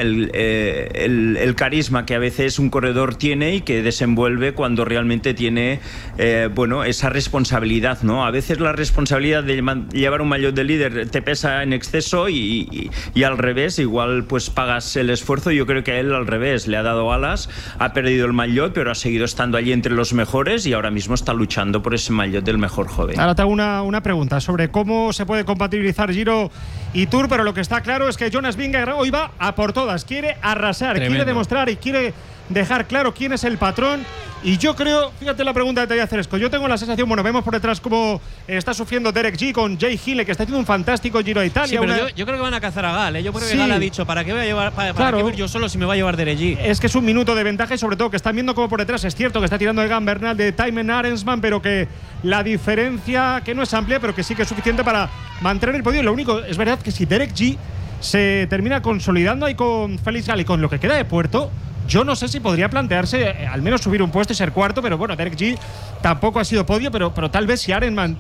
el carisma que a veces un corredor tiene y que desenvuelve cuando realmente tiene, bueno, esa responsabilidad, ¿no? A veces la responsabilidad de llevar un maillot de líder te pesa en exceso, y al revés, igual pues pagas el esfuerzo. Yo creo que a él al revés, le ha dado alas, ha perdido el maillot, pero ha seguido estando allí entre los mejores, y ahora mismo está luchando por ese maillot del mejor joven. Ahora te hago una pregunta sobre cómo se puede compatibilizar Giro y Tour, pero lo que está claro es que Jonas Vingegaard hoy va a por todas, quiere arrasar, quiere demostrar y quiere dejar claro quién es el patrón. Y yo creo, fíjate la pregunta que te voy a hacer, Esco, yo tengo la sensación, bueno, vemos por detrás cómo está sufriendo Derek G con Jay Hindley, que está haciendo un fantástico Giro de Italia. Sí, pero yo creo que van a cazar a Gal, ¿eh? Yo creo que Gal ha dicho, ¿para qué voy a llevar, para qué voy yo solo si me va a llevar Derek G? Es que es un minuto de ventaja, y sobre todo que están viendo cómo por detrás, es cierto que está tirando Egan Bernal de Thymen Arensman, pero que la diferencia, que no es amplia, pero que sí que es suficiente para mantener el podio. Lo único, es verdad que si Derek G se termina consolidando ahí con Félix Gall y con lo que queda de Puerto, yo no sé si podría plantearse al menos subir un puesto y ser cuarto, pero bueno, Derek G tampoco ha sido podio, pero tal vez si Arensman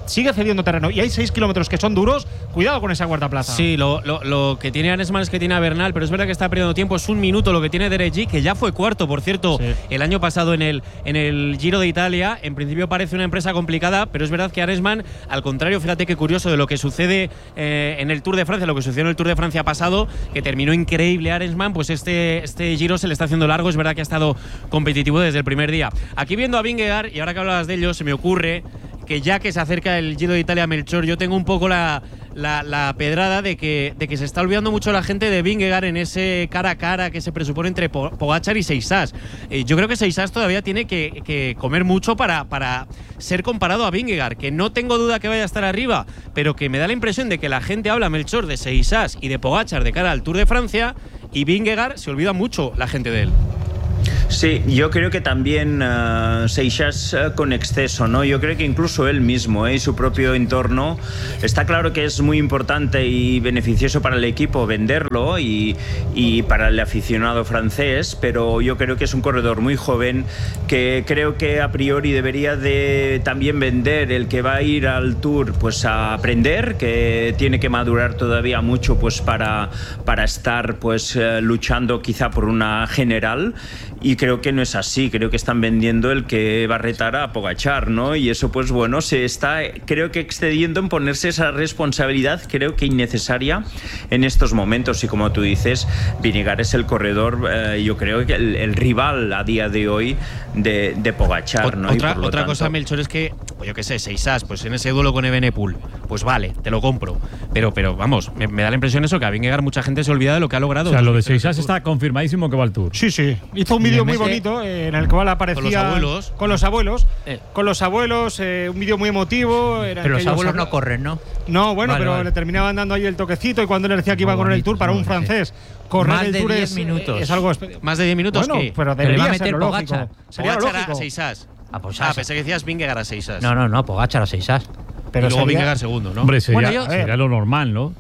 sigue cediendo terreno y hay 6 kilómetros que son duros, cuidado con esa cuarta plaza. Sí, lo que tiene Arensman es que tiene a Bernal, pero es verdad que está perdiendo tiempo. Es 1 minuto lo que tiene Deregui, que ya fue cuarto, por cierto, el año pasado en el Giro de Italia. En principio parece una empresa complicada, pero es verdad que Arensman, al contrario, fíjate qué curioso de lo que sucede en el Tour de Francia, lo que sucedió en el Tour de Francia pasado, que terminó increíble Arensman, pues este Giro se le está haciendo largo. Es verdad que ha estado competitivo desde el primer día. Aquí viendo a Vingegaard, y ahora que hablabas de ello, se me ocurre que ya que se acerca el Giro de Italia, Melchor, yo tengo un poco la pedrada de que se está olvidando mucho la gente de Vingegaard en ese cara a cara que se presupone entre Pogačar y Seixas. Yo creo que Seixas todavía tiene que comer mucho para ser comparado a Vingegaard, que no tengo duda que vaya a estar arriba, pero que me da la impresión de que la gente habla, Melchor, de Seixas y de Pogačar de cara al Tour de Francia, y Vingegaard se olvida mucho la gente de él. Sí, yo creo que también Seixas con exceso, ¿no? Yo creo que incluso él mismo y su propio entorno, está claro que es muy importante y beneficioso para el equipo venderlo y para el aficionado francés, pero yo creo que es un corredor muy joven que creo que a priori debería de también vender el que va a ir al Tour pues a aprender, que tiene que madurar todavía mucho pues para estar pues luchando quizá por una general. Y creo que no es así, creo que están vendiendo el que va a retar a Pogačar, ¿no? Y eso pues bueno, se está creo que excediendo en ponerse esa responsabilidad, creo que innecesaria en estos momentos. Y como tú dices, Vingegaard es el corredor, yo creo que el rival a día de hoy de Pogačar, ¿no? Otra cosa, Melchor, es que, yo qué sé, Seixas, pues en ese duelo con Evenepoel, pues vale, te lo compro. Pero vamos, me da la impresión eso, que a Vingegaard mucha gente se olvida de lo que ha logrado. O sea, lo de Seixas está confirmadísimo que va al Tour. Sí. Hizo un vídeo muy bonito en el cual aparecía con los abuelos, un vídeo muy emotivo. Pero los abuelos no corren, ¿no? No, bueno, vale, pero le terminaban dando ahí el toquecito, y cuando le decía que iba a correr el Tour para un francés, correr más el Tour de 10 minutos. Es algo más de 10 minutos, bueno, ¿qué? pero debería ser lo lógico. Sería Pogačar a Seixas. Pensé que decías Vingegaard a Seixas. No, Pogačar a Seixas. Pero y luego Vingegaard segundo, ¿no? Hombre, sería lo normal, ¿no?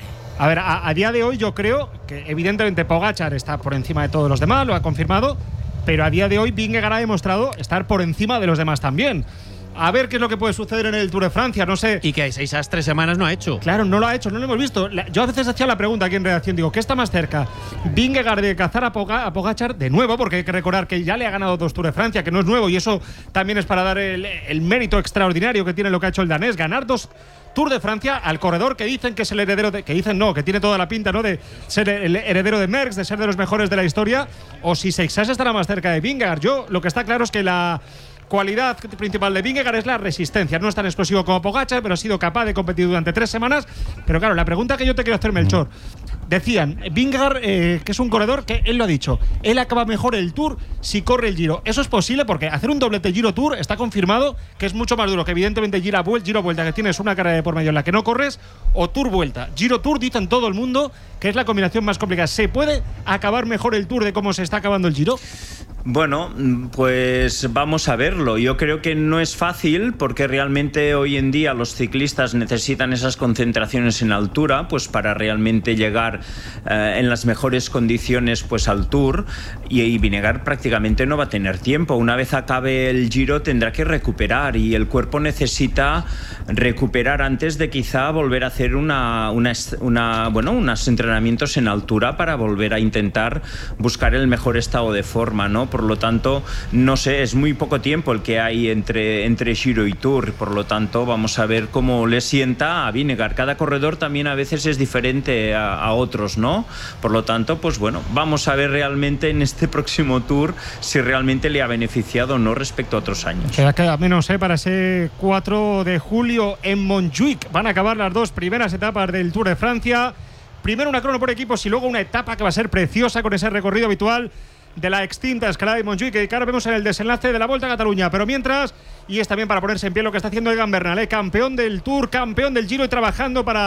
A ver, a día de hoy yo creo que evidentemente Pogačar está por encima de todos los demás, lo ha confirmado, pero a día de hoy Vingegaard ha demostrado estar por encima de los demás también. A ver qué es lo que puede suceder en el Tour de Francia, no sé. Y que Seixas 3 semanas no ha hecho. Claro, no lo ha hecho, no lo hemos visto. Yo a veces hacía la pregunta aquí en redacción, digo, ¿qué está más cerca? Vingegaard de cazar a Pogačar de nuevo, porque hay que recordar que ya le ha ganado 2 Tours de Francia, que no es nuevo, y eso también es para dar el mérito extraordinario que tiene lo que ha hecho el danés, ganar 2 Tour de Francia al corredor que dicen que es el heredero de… Que dicen no, que tiene toda la pinta, ¿no?, de ser el heredero de Merckx, de ser de los mejores de la historia. O si Seixas estará más cerca de Vingegaard. Yo lo que está claro es que la cualidad principal de Vingegaard es la resistencia. No es tan explosivo como Pogačar, pero ha sido capaz de competir durante 3 semanas. Pero claro, la pregunta que yo te quiero hacer, Melchor. Decían, Vingegaard, que es un corredor que él lo ha dicho, él acaba mejor el Tour si corre el Giro. Eso es posible porque hacer un doblete Giro-Tour está confirmado que es mucho más duro, que evidentemente Giro-Vuelta, que tienes una carrera de por medio en la que no corres, o Tour-Vuelta. Giro-Tour, dicen todo el mundo que es la combinación más complicada. ¿Se puede acabar mejor el Tour de cómo se está acabando el Giro? Bueno, pues vamos a verlo. Yo creo que no es fácil porque realmente hoy en día los ciclistas necesitan esas concentraciones en altura pues para realmente llegar en las mejores condiciones pues al Tour, y Vingegaard prácticamente no va a tener tiempo. Una vez acabe el Giro tendrá que recuperar, y el cuerpo necesita recuperar antes de quizá volver a hacer unos entrenamientos en altura para volver a intentar buscar el mejor estado de forma, ¿no? Por lo tanto, no sé, es muy poco tiempo el que hay entre Giro y Tour. Por lo tanto, vamos a ver cómo le sienta a Vingegaard. Cada corredor también a veces es diferente a otros, ¿no? Por lo tanto, pues bueno, vamos a ver realmente en este próximo Tour si realmente le ha beneficiado o no respecto a otros años. Queda menos para ese 4 de julio en Montjuic. Van a acabar las 2 primeras etapas del Tour de Francia. Primero una crono por equipos y luego una etapa que va a ser preciosa con ese recorrido habitual de la extinta escalada de Montjuic, que ahora vemos en el desenlace de la Volta a Cataluña. Pero mientras, y es también para ponerse en pie lo que está haciendo Egan Bernal, campeón del Tour, campeón del Giro, y trabajando para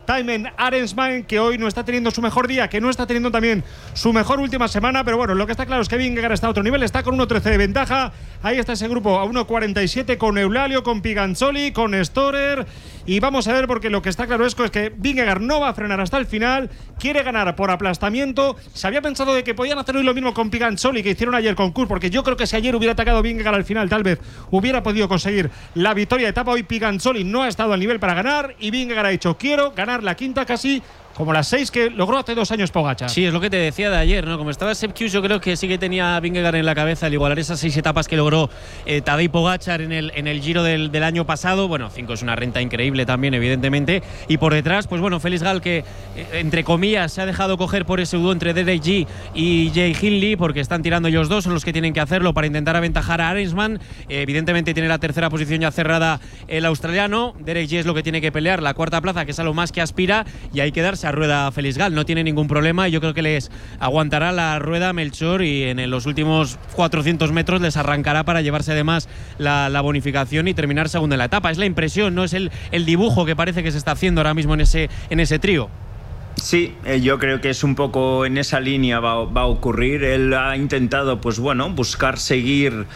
Thymen Arensman, que hoy no está teniendo su mejor día, que no está teniendo también su mejor última semana, pero bueno, lo que está claro es que Vingegaard está a otro nivel, está con 1.13 de ventaja. Ahí está ese grupo a 1.47 con Eulalio, con Piganzoli, con Storer. Y vamos a ver, porque lo que está claro es que Vingegaard no va a frenar hasta el final, quiere ganar por aplastamiento. Se había pensado de que podían hacer hoy lo mismo con Piganzoli que hicieron ayer con Kurt, porque yo creo que si ayer hubiera atacado Vingegaard al final, tal vez hubiera podido conseguir la victoria de etapa. Hoy Piganzoli no ha estado al nivel para ganar y Vingegaard ha dicho: quiero ganar la quinta, casi como las 6 que logró hace 2 años Pogačar. Sí, es lo que te decía de ayer, ¿no? Como estaba Sepp Kuss, yo creo que sí que tenía Vingegaard en la cabeza el igualar esas 6 etapas que logró Tadej Pogačar en el Giro del año pasado. Bueno, 5 es una renta increíble también, evidentemente. Y por detrás, pues bueno, Felix Gall, que entre comillas se ha dejado coger por ese dúo entre Derek Yee y Jay Hindley, porque están tirando ellos dos, son los que tienen que hacerlo para intentar aventajar a Arensman. Evidentemente tiene la tercera posición ya cerrada el australiano. Derek Yee es lo que tiene que pelear, la cuarta plaza, que es a lo más que aspira, y hay que darse a rueda Felix Gall, no tiene ningún problema. Yo creo que les aguantará la rueda Melchor y en los últimos 400 metros les arrancará para llevarse además la bonificación y terminar segundo en la etapa. Es la impresión, no es el dibujo que parece que se está haciendo ahora mismo en ese trío. Sí, yo creo que es un poco en esa línea va a ocurrir. Él ha intentado, pues bueno, buscar seguir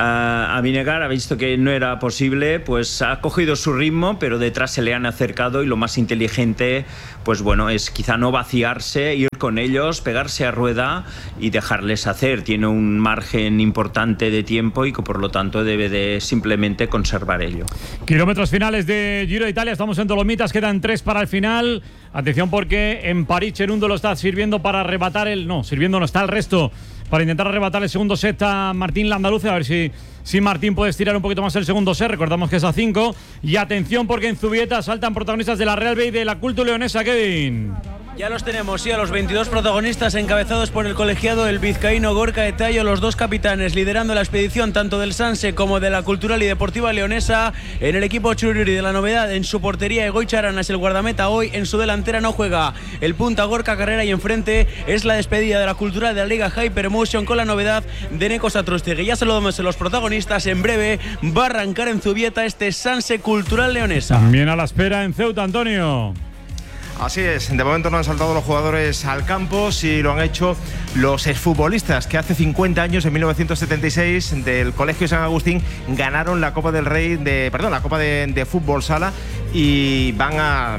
a Vingegaard, ha visto que no era posible, pues ha cogido su ritmo, pero detrás se le han acercado y lo más inteligente, pues bueno, es quizá no vaciarse, ir con ellos, pegarse a rueda y dejarles hacer. Tiene un margen importante de tiempo y que por lo tanto debe de simplemente conservar ello. Kilómetros finales de Giro de Italia, estamos en Dolomitas, quedan 3 para el final. Atención, porque en París Cherundolo está sirviendo para arrebatar sirviendo no está el resto, para intentar arrebatar el segundo set a Martín Landaluce, a ver si Martín puede estirar un poquito más el segundo set. Recordamos que es a 5. Y atención, porque en Zubieta saltan protagonistas de la Real B y de la Cultu Leonesa, Kevin. Ya los tenemos, sí, a los 22 protagonistas encabezados por el colegiado el vizcaíno Gorka Etayo, los dos capitanes liderando la expedición tanto del Sanse como de la Cultural y Deportiva Leonesa. En el equipo Chururi de la novedad, en su portería Egoich Aranas, el guardameta. Hoy en su delantera no juega el punta Gorka Carrera, y enfrente es la despedida de la Cultural de la Liga Hypermotion con la novedad de Neko Satrostegui. Ya saludamos a los protagonistas. En breve va a arrancar en Zubieta este Sanse Cultural Leonesa. También a la espera en Ceuta, Antonio. Así es, de momento no han saltado los jugadores al campo, sí lo han hecho los exfutbolistas que hace 50 años, en 1976, del Colegio San Agustín, ganaron la Copa del Rey, la Copa de Fútbol Sala, y van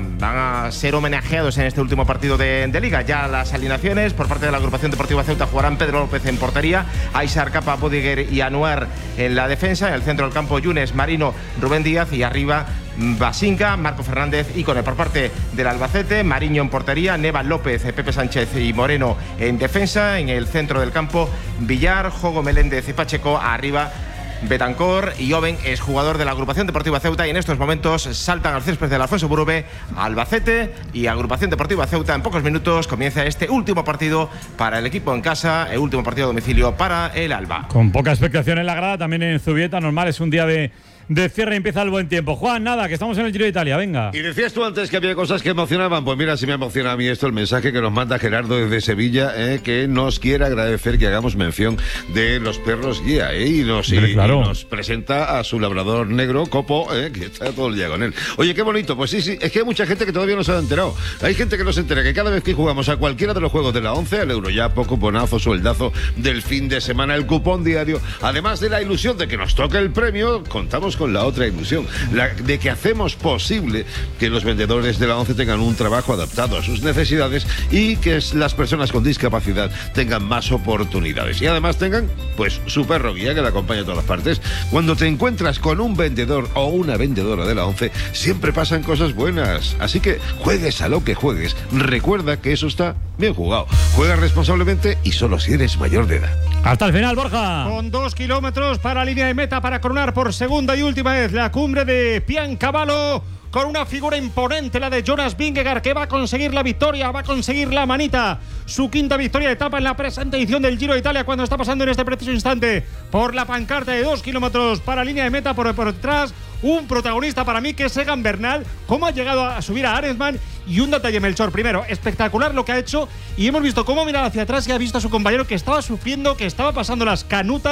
a ser homenajeados en este último partido de Liga. Ya las alineaciones por parte de la agrupación deportiva Ceuta: jugarán Pedro López en portería, Aysar Capa, Bodiger y Anuar en la defensa, en el centro del campo Yunes, Marino, Rubén Díaz, y arriba Basinca, Marco Fernández y Cone. Por parte del Albacete, Mariño en portería, Neva López, Pepe Sánchez y Moreno en defensa. En el centro del campo, Villar, Jogo Meléndez y Pacheco. Arriba, Betancor y Oben, es jugador de la agrupación deportiva Ceuta, y en estos momentos saltan al césped del Alfonso Burube, Albacete y agrupación deportiva Ceuta. En pocos minutos comienza este último partido para el equipo en casa, el último partido a domicilio para el Alba. Con poca expectación en la grada, también en Zubieta, normal, es un día de cierre y empieza el buen tiempo. Juan, nada, que estamos en el Giro de Italia, venga. Y decías tú antes que había cosas que emocionaban. Pues mira, si me emociona a mí esto, el mensaje que nos manda Gerardo desde Sevilla, que nos quiere agradecer que hagamos mención de los perros guía, y nos presenta a su labrador negro, Copo, que está todo el día con él. Oye, qué bonito. Pues sí, es que hay mucha gente que todavía no se ha enterado. Hay gente que no se entera que cada vez que jugamos a cualquiera de los juegos de la 11, al Euroyapo, cuponazo, sueldazo del fin de semana, el cupón diario, además de la ilusión de que nos toque el premio, contamos con la otra ilusión, la de que hacemos posible que los vendedores de la 11 tengan un trabajo adaptado a sus necesidades y que las personas con discapacidad tengan más oportunidades, y además tengan pues su perro guía que la acompaña a todas las partes. Cuando te encuentras con un vendedor o una vendedora de la 11, siempre pasan cosas buenas, así que juegues a lo que juegues, recuerda que eso está bien jugado. Juega responsablemente y solo si eres mayor de edad. Hasta el final, Borja. Con 2 kilómetros para línea de meta para coronar por segunda y última vez la cumbre de Piancavallo, con una figura imponente, la de Jonas Vingegaard, que va a conseguir la victoria, va a conseguir la manita, su quinta victoria de etapa en la presente edición del Giro de Italia, cuando está pasando en este preciso instante por la pancarta de 2 kilómetros para línea de meta. Por detrás, un protagonista para mí que es Egan Bernal, cómo ha llegado a subir a Arensman, y un detalle, Melchor. Primero, espectacular lo que ha hecho, y hemos visto cómo miraba hacia atrás y ha visto a su compañero que estaba sufriendo, que estaba pasando las canutas,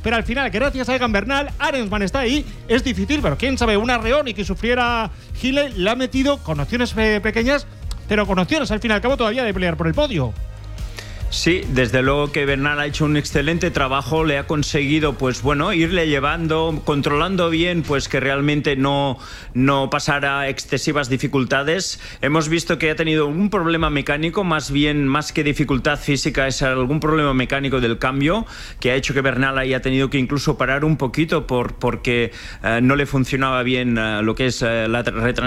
pero al final, gracias a Egan Bernal, Arensman está ahí. Es difícil, pero quién sabe, un arreón y que sufriera Hindley le ha metido con opciones pequeñas, pero con opciones al fin y al cabo todavía de pelear por el podio. Sí, desde luego que Bernal ha hecho un excelente trabajo, le ha conseguido, pues bueno, irle llevando, controlando bien, pues que realmente no pasara excesivas dificultades. Hemos visto que ha tenido un problema mecánico, más que dificultad física, es algún problema mecánico del cambio, que ha hecho que Bernal haya tenido que incluso parar un poquito porque no le funcionaba bien lo que es la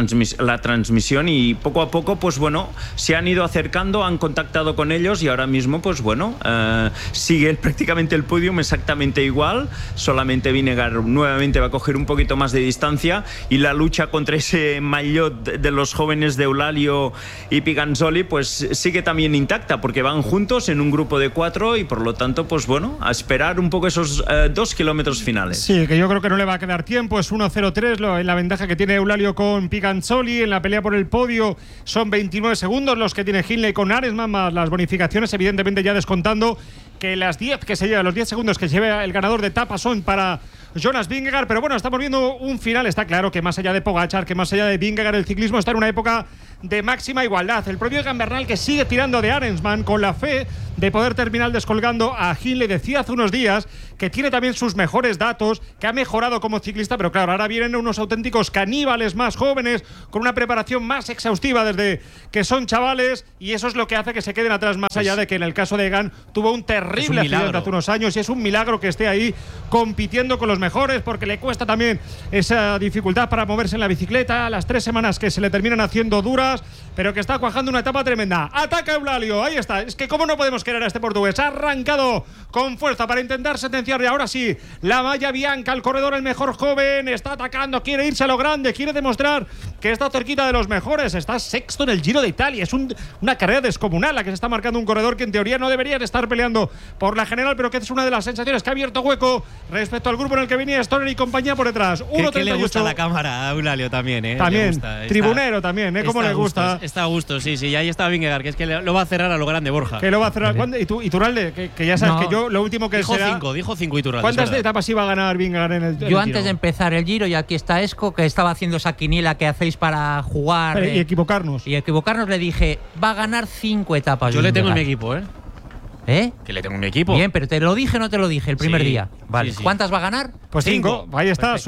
transmisión, y poco a poco, pues bueno, se han ido acercando, han contactado con ellos y ahora mismo pues bueno, sigue prácticamente el podium exactamente igual, solamente Vingegaard nuevamente va a coger un poquito más de distancia, y la lucha contra ese maillot de los jóvenes de Eulálio y Piganzoli pues sigue también intacta, porque van juntos en un grupo de 4 y por lo tanto pues bueno, a esperar un poco esos 2 kilómetros finales. Sí, que yo creo que no le va a quedar tiempo, es 1:03 la ventaja que tiene Eulálio con Piganzoli. En la pelea por el podio son 29 segundos los que tiene Hindley con Arensman, más las bonificaciones, evidentemente ya descontando que los 10 segundos que lleva el ganador de etapa son para Jonas Vingegaard. Pero bueno, estamos viendo un final. Está claro que más allá de Pogačar, que más allá de Vingegaard, el ciclismo está en una época de máxima igualdad. El propio Egan Bernal, que sigue tirando de Arensman con la fe de poder terminar descolgando a Hindley, decía hace unos días que tiene también sus mejores datos, que ha mejorado como ciclista, pero claro, ahora vienen unos auténticos caníbales más jóvenes, con una preparación más exhaustiva desde que son chavales, y eso es lo que hace que se queden atrás, más allá de que en el caso de Egan tuvo un terrible accidente hace unos años, y es un milagro que esté ahí compitiendo con los mejores, porque le cuesta también esa dificultad para moverse en la bicicleta, las 3 semanas que se le terminan haciendo duras, pero que está cuajando una etapa tremenda. Ataca Eulálio, ahí está. Es que cómo no podemos querer a este portugués. Ha arrancado con fuerza para intentar sentenciar, y ahora sí, la malla bianca, el corredor, el mejor joven, está atacando, quiere irse a lo grande, quiere demostrar que está cerquita de los mejores. Está sexto en el Giro de Italia. Es una carrera descomunal la que se está marcando un corredor que en teoría no debería de estar peleando por la general, pero que es una de las sensaciones que ha abierto hueco respecto al grupo en el que venía Stoner y compañía por detrás. Que le gusta la cámara a Eulálio también, ¿eh? También, gusta, tribunero también, ¿eh? Cómo le gusta. Está a gusto, sí, y ahí está Vingegaard, que es que lo va a cerrar a lo grande, Borja. Que lo va a cerrar. ¿Y Iturralde? Que ya sabes que yo lo último que dijo 5 Iturralde. ¿Cuántas etapas iba a ganar Vingegaard en el Yo antes de empezar el Giro, y aquí está Esco, que estaba haciendo esa quiniela que hacéis para jugar. Y equivocarnos. Le dije, va a ganar 5 etapas. Yo le tengo en mi equipo, ¿eh? ¿Eh? Que le tengo en mi equipo. Bien, pero ¿te lo dije o no te lo dije el primer día? Vale. Sí. ¿Cuántas va a ganar? Pues 5. Ahí está,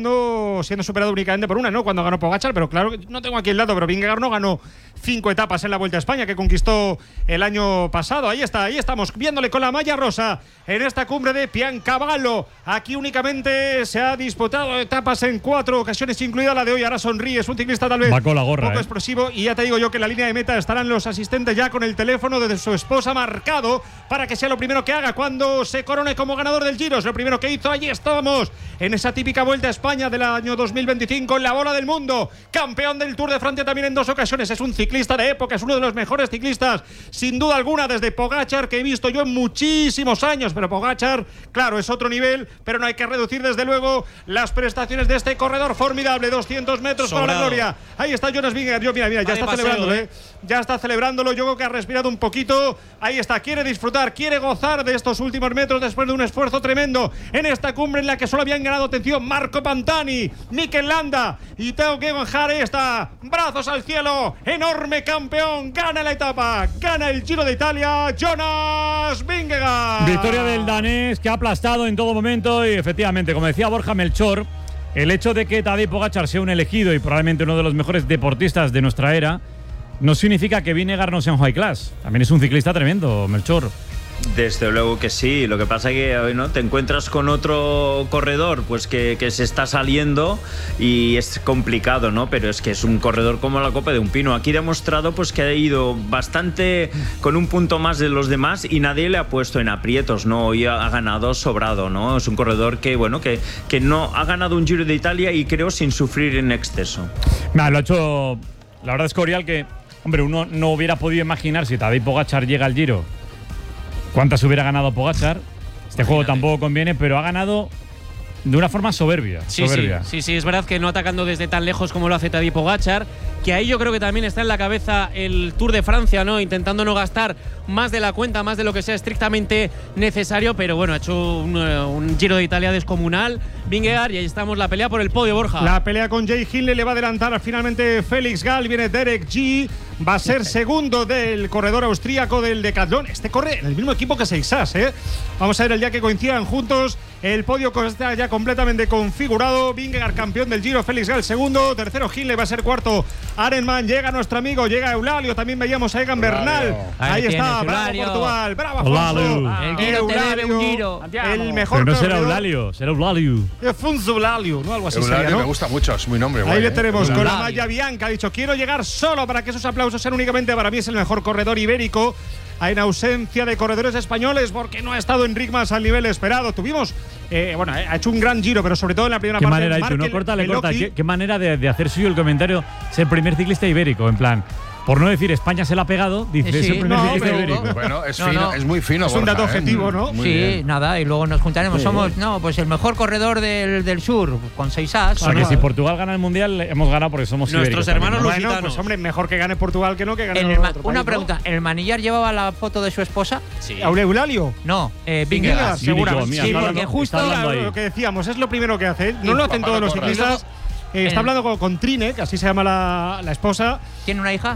siendo superado únicamente por una, ¿no? Cuando ganó Pogačar, pero claro, no tengo aquí el dato, pero Vingegaard no ganó 5 etapas en la Vuelta a España que conquistó el año pasado. Ahí estamos viéndole con la malla rosa en esta cumbre de Piancavallo. Aquí únicamente se ha disputado etapas en 4 ocasiones, incluida la de hoy. Ahora sonríe, es un ciclista tal vez va con la gorra, poco explosivo, y ya te digo yo que en la línea de meta estarán los asistentes ya con el teléfono de su esposa marcado para que sea lo primero que haga cuando se corone como ganador del Giro. Es lo primero que hizo. Allí estábamos en esa típica Vuelta a España del año 2025 en la bola del mundo, campeón del Tour de Francia también en 2 ocasiones. Es un ciclista de época, es uno de los mejores ciclistas sin duda alguna desde Pogačar que he visto yo en muchísimos años, pero Pogačar, claro, es otro nivel, pero no hay que reducir desde luego las prestaciones de este corredor formidable. 200 metros sobrado para la gloria. Ahí está Jonas Vingegaard. Mira, ya está celebrándolo, ya está celebrándolo. Yo creo que ha respirado un poquito. Ahí está, quiere disfrutar, quiere gozar de estos últimos metros después de un esfuerzo tremendo en esta cumbre en la que solo habían ganado, atención, Marco Pantani, Mikel Landa y Tao Geoghegan. Ahí está, brazos al cielo, enorme campeón, gana la etapa, gana el Giro de Italia, Jonas Vingegaard. Victoria del danés, que ha aplastado en todo momento, y efectivamente, como decía Borja Melchor, el hecho de que Tadej Pogačar sea un elegido y probablemente uno de los mejores deportistas de nuestra era no significa que Vingegaard no sea un high class. También es un ciclista tremendo, Melchor. Desde luego que sí, lo que pasa es que ¿no? te encuentras con otro corredor pues que se está saliendo y es complicado, ¿no? Pero es que es un corredor como la copa de un pino. Aquí ha demostrado pues que ha ido bastante con un punto más de los demás y nadie le ha puesto en aprietos, ¿no? Hoy ha ganado sobrado, ¿no? Es un corredor que no ha ganado un Giro de Italia y creo sin sufrir en exceso. Lo ha hecho, la verdad es que Oriol, que hombre, uno no hubiera podido imaginar si Tadej Pogačar llega al Giro ¿cuántas hubiera ganado Pogačar? Este juego tampoco conviene, pero ha ganado de una forma soberbia. Sí, es verdad que no atacando desde tan lejos como lo hace Tadej Pogačar, que ahí yo creo que también está en la cabeza el Tour de Francia, ¿no? Intentando no gastar más de la cuenta, más de lo que sea estrictamente necesario, pero bueno, ha hecho un Giro de Italia descomunal, Vingegaard, y ahí estamos, la pelea por el podio, Borja. La pelea con Jay Hindley, le va a adelantar finalmente Félix Gall, viene Derek G, va a ser segundo del corredor austríaco del Decathlon. Este corre en el mismo equipo que Seixas, ¿eh? Vamos a ver el día que coincidan juntos. El podio está ya completamente configurado. Vingegaard campeón del Giro, Félix Gall segundo, tercero Hindley, va a ser cuarto Arenman, llega nuestro amigo, llega Eulalio, también veíamos a Egan Bernal. Ahí está, bravo Portugal, bravo Afonso. El Giro te debe un Giro. El mejor. Pero no será Eulalio, será Eulalio. Afonso Eulalio, ¿no? Algo así Eulalio sería, ¿no? me gusta mucho, es muy nombre. Ahí le tenemos con la malla bianca, ha dicho, quiero llegar solo para que esos aplausos sean únicamente para mí, es el mejor corredor ibérico. En ausencia de corredores españoles porque no ha estado Enric Mas al nivel esperado. Tuvimos, bueno, ha hecho un gran Giro, pero sobre todo en la primera parte. ¿Qué manera, no corta? ¿Qué manera de hacer suyo el comentario? Ser primer ciclista ibérico, en plan. Por no decir España se la ha pegado, dice es el primer ciclista ibérico. Bueno, es fino, es muy fino. Es un dato objetivo, ¿no? Muy bien. Nada, y luego nos juntaremos. Somos, pues el mejor corredor del sur, con 6 as. O sea, que si Portugal gana el Mundial, hemos ganado porque somos nuestros ibéricos, hermanos también, lusitanos. Bueno, pues hombre, mejor que gane Portugal que no que gane Una pregunta, ¿el manillar llevaba la foto de su esposa? Sí. ¿Eulalio? No, Vingegaard. Seguramente. Sí, porque justo lo que decíamos, es lo primero que hace. No lo hacen todos los ciclistas. Está hablando con Trine, que así se llama la esposa. ¿Tiene una hija?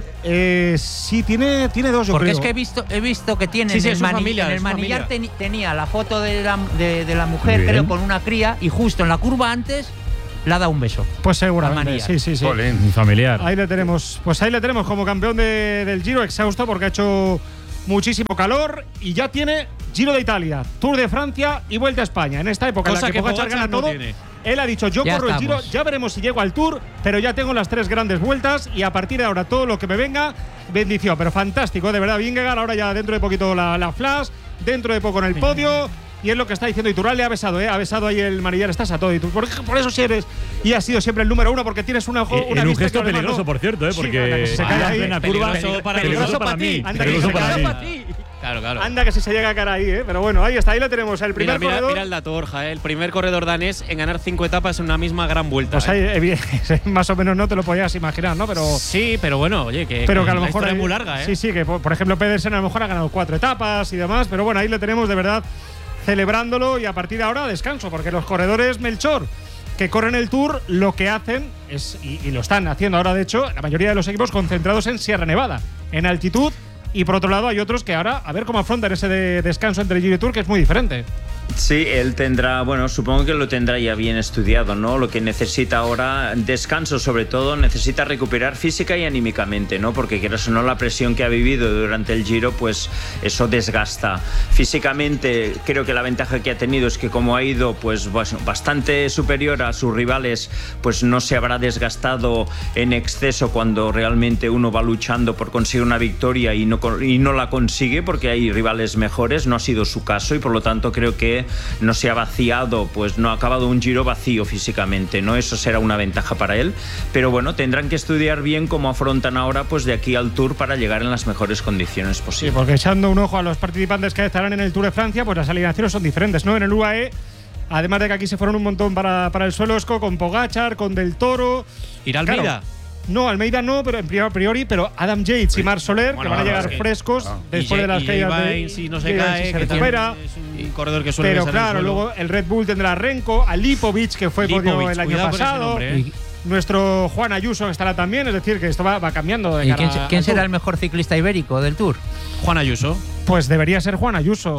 Sí, tiene 2, yo creo. Porque es que he visto que tiene en el manillar tenía la foto de la mujer, creo, con una cría, y justo en la curva antes le ha dado un beso. Pues seguramente, sí. Polín, familiar. Ahí le tenemos. Pues ahí le tenemos como campeón del Giro, exhausto porque ha hecho muchísimo calor y ya tiene Giro de Italia, Tour de Francia y Vuelta a España. En esta época en la que Pogačar gana todo. Él ha dicho, yo corro el Giro, ya veremos si llego al Tour, pero ya tengo las 3 grandes vueltas y a partir de ahora todo lo que me venga, bendición. Pero fantástico, de verdad, Vingegaard, ahora ya dentro de poquito la flash, dentro de poco en el podio, y es lo que está diciendo Iturralde, ha besado ahí el manillar, estás a todo, y tú, por eso sí eres, y has sido siempre el número 1, porque tienes una en un gesto peligroso, por cierto, porque se cae ahí, en curva, peligroso para mí, peligroso para ti. Claro. Anda que si se llega a cara ahí, pero bueno, ahí está, ahí lo tenemos. El primer corredor. Mira el dato, Borja, el primer corredor danés en ganar 5 etapas en una misma gran vuelta. Pues ahí, más o menos no te lo podías imaginar, ¿no? Pero sí, pero bueno, oye, que a lo mejor es muy larga, ¿eh? Sí, que por ejemplo Pedersen a lo mejor ha ganado 4 etapas y demás, pero bueno, ahí lo tenemos de verdad celebrándolo, y a partir de ahora descanso, porque los corredores Melchor que corren el Tour lo que hacen es, y lo están haciendo ahora de hecho, la mayoría de los equipos concentrados en Sierra Nevada, en altitud. Y por otro lado hay otros que ahora a ver cómo afrontan ese descanso entre Giro y Tour, que es muy diferente. Sí, él tendrá, bueno, supongo que lo tendrá ya bien estudiado, ¿no? Lo que necesita ahora, descanso sobre todo, necesita recuperar física y anímicamente, ¿no? Porque quieras o no, la presión que ha vivido durante el Giro, pues eso desgasta. Físicamente, creo que la ventaja que ha tenido es que como ha ido pues bastante superior a sus rivales, pues no se habrá desgastado en exceso cuando realmente uno va luchando por conseguir una victoria y no la consigue porque hay rivales mejores. No ha sido su caso y por lo tanto creo que no se ha vaciado, pues no ha acabado un Giro vacío físicamente, ¿no? Eso será una ventaja para él, pero bueno, tendrán que estudiar bien cómo afrontan ahora pues de aquí al Tour para llegar en las mejores condiciones posibles. Sí, porque echando un ojo a los participantes que estarán en el Tour de Francia, pues las alineaciones son diferentes, ¿no? En el UAE, además de que aquí se fueron un montón para el Suelosco, con Pogačar, con Del Toro. ¿Ir a Almeida? Claro, no, Almeida no, pero a priori, pero Adam Yates y Marc Soler, que van a llegar frescos después de las caídas de… Si no se cae, se recupera. Es un corredor que suele… Pero claro, luego el Red Bull tendrá a Renko, a Lipovic, que fue podio el año pasado. Nuestro Juan Ayuso estará también, es decir, que esto va cambiando. ¿Y quién será el mejor ciclista ibérico del Tour? Juan Ayuso. Pues debería ser Juan Ayuso.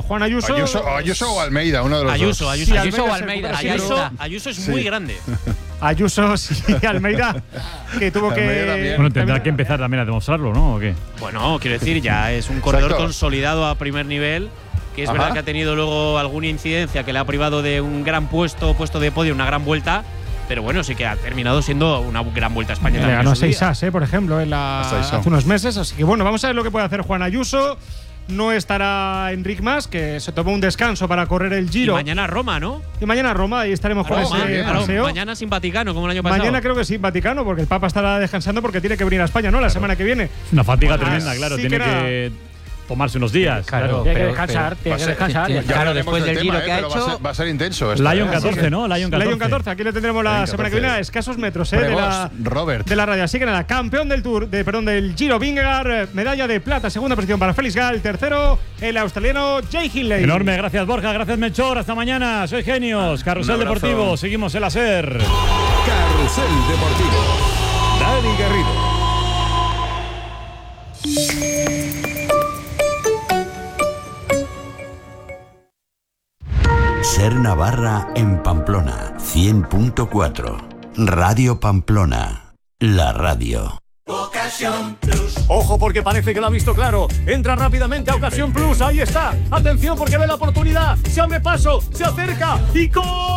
Ayuso o Almeida, uno de los dos. Ayuso o Almeida. Ayuso es muy grande. Ayuso y Almeida, que tuvo que… Bueno, tendrá que empezar también a demostrarlo, ¿no? ¿O qué? Bueno, quiero decir, ya es un corredor consolidado a primer nivel, que es verdad que ha tenido luego alguna incidencia que le ha privado de un gran puesto de podio, una gran vuelta. Pero bueno, sí que ha terminado siendo una gran vuelta a España. Le ganó a Seixas, por ejemplo, hace unos meses. Así que bueno, vamos a ver lo que puede hacer Juan Ayuso. No estará Enric Mas, que se tomó un descanso para correr el Giro. Y mañana Roma, ¿no? Y mañana Roma, ahí estaremos con ese paseo. Mañana sin Vaticano, como el año pasado. Mañana creo que sí, Vaticano, porque el Papa estará descansando porque tiene que venir a España, ¿no? La semana que viene. Una fatiga tremenda, claro. tomarse unos días. Claro, tiene que descansar. Claro, después del Giro que ha hecho. Va a ser intenso. Lion 14, ¿no? Lion 14. Aquí le tendremos la semana que viene a escasos metros de la radio. Así que nada, campeón del Giro Vingegaard, medalla de plata, segunda posición para Félix Gall, tercero el australiano Jay Hindley. Enorme, gracias Borja, gracias Melchor, hasta mañana, sois genios. Carrusel Deportivo, seguimos el SER. Carrusel Deportivo, Dani Garrido. SER Navarra en Pamplona, 100.4. Radio Pamplona, la radio. Ocasión Plus. Ojo porque parece que lo ha visto claro. Entra rápidamente a Ocasión Plus. Ahí está. Atención porque ve la oportunidad. Se abre paso. Se acerca. Y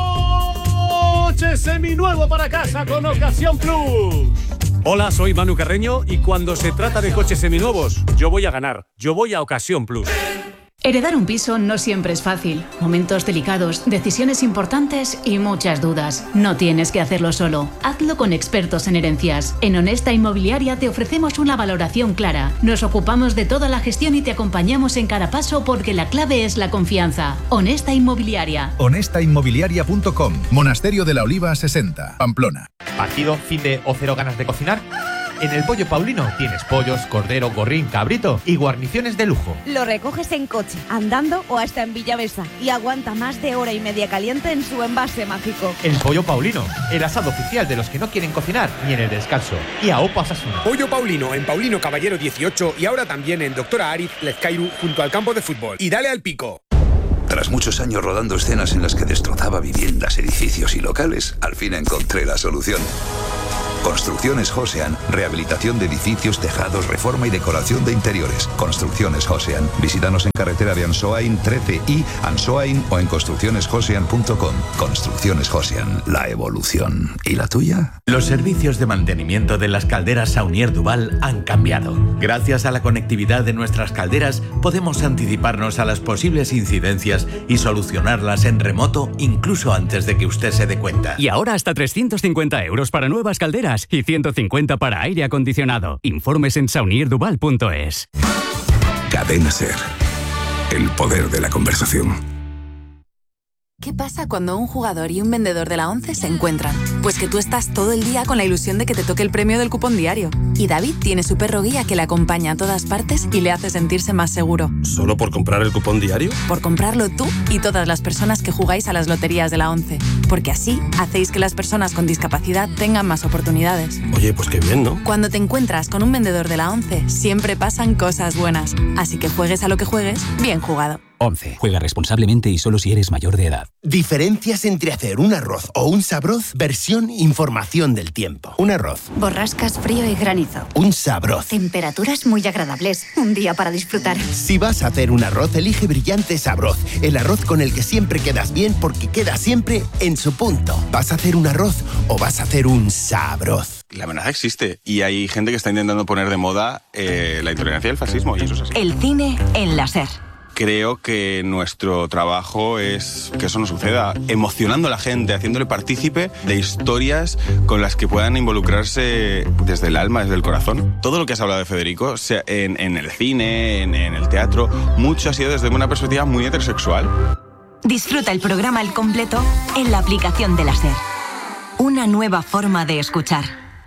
coche seminuevo para casa con Ocasión Plus. Hola, soy Manu Carreño y cuando se trata de coches seminuevos, yo voy a ganar. Yo voy a Ocasión Plus. Heredar un piso no siempre es fácil. Momentos delicados, decisiones importantes y muchas dudas. No tienes que hacerlo solo. Hazlo con expertos en herencias. En Honesta Inmobiliaria te ofrecemos una valoración clara. Nos ocupamos de toda la gestión y te acompañamos en cada paso porque la clave es la confianza. Honesta Inmobiliaria. Honestainmobiliaria.com. Monasterio de la Oliva 60, Pamplona. ¿Partido, fin de o cero ganas de cocinar? En el Pollo Paulino tienes pollos, cordero, gorrín, cabrito y guarniciones de lujo. Lo recoges en coche, andando o hasta en Villavesa y aguanta más de hora y media caliente en su envase mágico. El Pollo Paulino, el asado oficial de los que no quieren cocinar ni en el descanso. Y a Opa Sasuna. Pollo Paulino en Paulino Caballero 18 y ahora también en Doctora Ariz Lezcairu junto al campo de fútbol. Y dale al pico. Tras muchos años rodando escenas en las que destrozaba viviendas, edificios y locales, al fin encontré la solución. Construcciones Josean, rehabilitación de edificios, tejados, reforma y decoración de interiores. Construcciones Josean. Visítanos en carretera de Ansoain 13 y Ansoain o en construccionesjosean.com. Construcciones Josean, la evolución. ¿Y la tuya? Los servicios de mantenimiento de las calderas Saunier Duval han cambiado. Gracias a la conectividad de nuestras calderas, podemos anticiparnos a las posibles incidencias y solucionarlas en remoto incluso antes de que usted se dé cuenta. Y ahora hasta 350 euros para nuevas calderas y 150 para aire acondicionado. Informes en saunierduval.es. Cadena SER. El poder de la conversación. ¿Qué pasa cuando un jugador y un vendedor de la ONCE se encuentran? Pues que tú estás todo el día con la ilusión de que te toque el premio del cupón diario. Y David tiene su perro guía que le acompaña a todas partes y le hace sentirse más seguro. ¿Solo por comprar el cupón diario? Por comprarlo tú y todas las personas que jugáis a las loterías de la ONCE. Porque así hacéis que las personas con discapacidad tengan más oportunidades. Oye, pues qué bien, ¿no? Cuando te encuentras con un vendedor de la ONCE, siempre pasan cosas buenas. Así que juegues a lo que juegues, bien jugado. 11. Juega responsablemente y solo si eres mayor de edad. Diferencias entre hacer un arroz o un sabroz, versión información del tiempo. Un arroz. Borrascas, frío y granizo. Un sabroz. Temperaturas muy agradables. Un día para disfrutar. Si vas a hacer un arroz, elige Brillante Sabroz. El arroz con el que siempre quedas bien porque queda siempre en su punto. ¿Vas a hacer un arroz o vas a hacer un sabroz? La amenaza existe y hay gente que está intentando poner de moda la intolerancia y el fascismo y eso es así. El cine en la SER. Creo que nuestro trabajo es que eso no suceda, emocionando a la gente, haciéndole partícipe de historias con las que puedan involucrarse desde el alma, desde el corazón. Todo lo que has hablado de Federico, sea en el cine, en el teatro, mucho ha sido desde una perspectiva muy heterosexual. Disfruta el programa al completo en la aplicación de la SER. Una nueva forma de escuchar.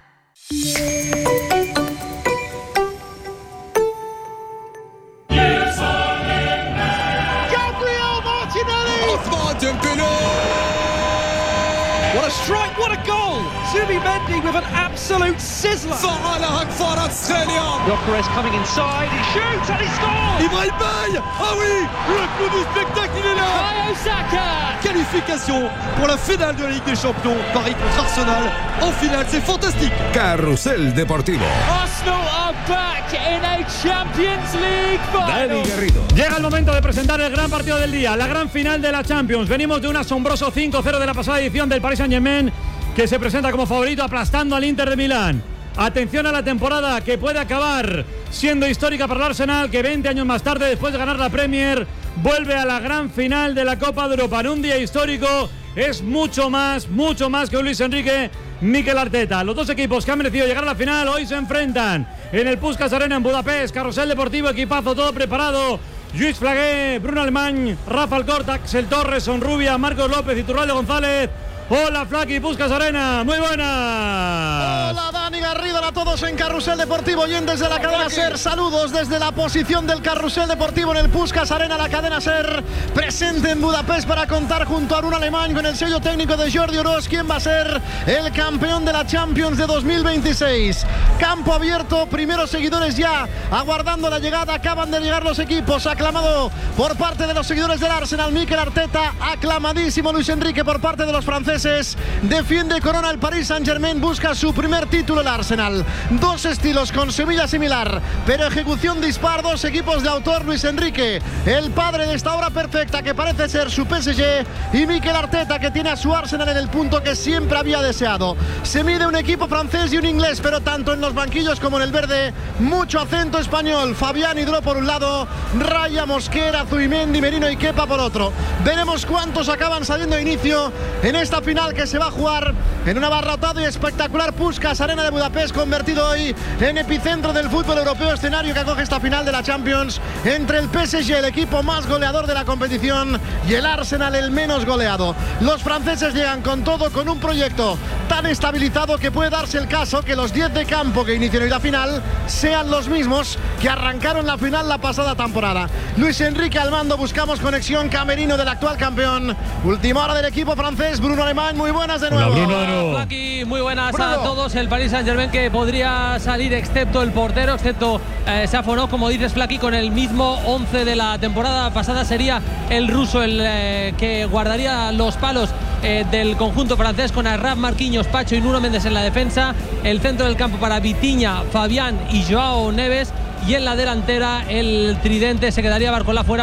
What a strike, what a goal! Zubimendi with an absolute sizzler. فعلها كفارة الثانية. Gyökeres coming inside, he shoots and he scores! Ibrahim Baye. Ah oui, le coup du spectacle, il est là. Bukayo Saka. Qualification pour la finale de la Ligue des Champions. Paris contre Arsenal en finale, c'est fantastique. Carrusel Deportivo. Arsenal are back in a Champions League final. Dani Garrido. Llega el momento de presentar el gran partido del día, la gran final de la Champions. Venimos de un asombroso 5-0 de la pasada edición del Paris Saint-Germain, que se presenta como favorito aplastando al Inter de Milán. Atención a la temporada que puede acabar siendo histórica para el Arsenal, que 20 años más tarde, después de ganar la Premier, vuelve a la gran final de la Copa de Europa. En un día histórico es mucho más que Luis Enrique Mikel Arteta. Los dos equipos que han merecido llegar a la final hoy se enfrentan en el Puskás Arena en Budapest. Carrusel deportivo, equipazo, todo preparado. Lluís Flagué, Bruno Alemany, Rafa Alcorta, Axel Torres, Sonrubia, Marcos López y Turralde González. Hola, Flaqui, Puskás Arena, muy buenas. Hola, Dani Garrido, a todos en Carrusel Deportivo, oyentes de la cadena SER. Saludos desde la posición del Carrusel Deportivo en el Puskás Arena, la cadena SER, presente en Budapest para contar junto a Bruno Alemany con el sello técnico de Jordi Oroz, quién va a ser el campeón de la Champions de 2026. Campo abierto, primeros seguidores ya aguardando la llegada, acaban de llegar los equipos, aclamado por parte de los seguidores del Arsenal, Mikel Arteta, aclamadísimo Luis Enrique por parte de los franceses. Defiende corona el Paris Saint-Germain, busca su primer título el Arsenal. Dos estilos con Sevilla similar, pero ejecución dispar, dos equipos de autor, Luis Enrique, el padre de esta obra perfecta que parece ser su PSG, y Mikel Arteta, que tiene a su Arsenal en el punto que siempre había deseado. Se mide un equipo francés y un inglés, pero tanto en los banquillos como en el verde, mucho acento español. Fabián Hidro por un lado, Raya, Mosquera, Zubimendi, Merino y Kepa por otro. Veremos cuántos acaban saliendo de inicio en esta final que se va a jugar en un abarrotado y espectacular Puskás Arena de Budapest, convertido hoy en epicentro del fútbol europeo, escenario que acoge esta final de la Champions entre el PSG, el equipo más goleador de la competición, y el Arsenal, el menos goleado. Los franceses llegan con todo, con un proyecto tan estabilizado que puede darse el caso que los 10 de campo que inician hoy la final sean los mismos que arrancaron la final la pasada temporada. Luis Enrique al mando, buscamos conexión camerino del actual campeón. Última hora del equipo francés, Bruno Alemany, muy buenas de nuevo. Hola, Bruno. Aquí, muy buenas a todos. El Paris Saint-Germain que podría salir, excepto el portero, excepto Safonov, como dices, Flaqui, con el mismo 11 de la temporada pasada. Sería el ruso el que guardaría los palos del conjunto francés, con Arraf, Marquinhos, Pacho y Nuno Méndez en la defensa. El centro del campo para Vitinha, Fabián y Joao Neves. Y en la delantera el tridente se quedaría Barcola fuera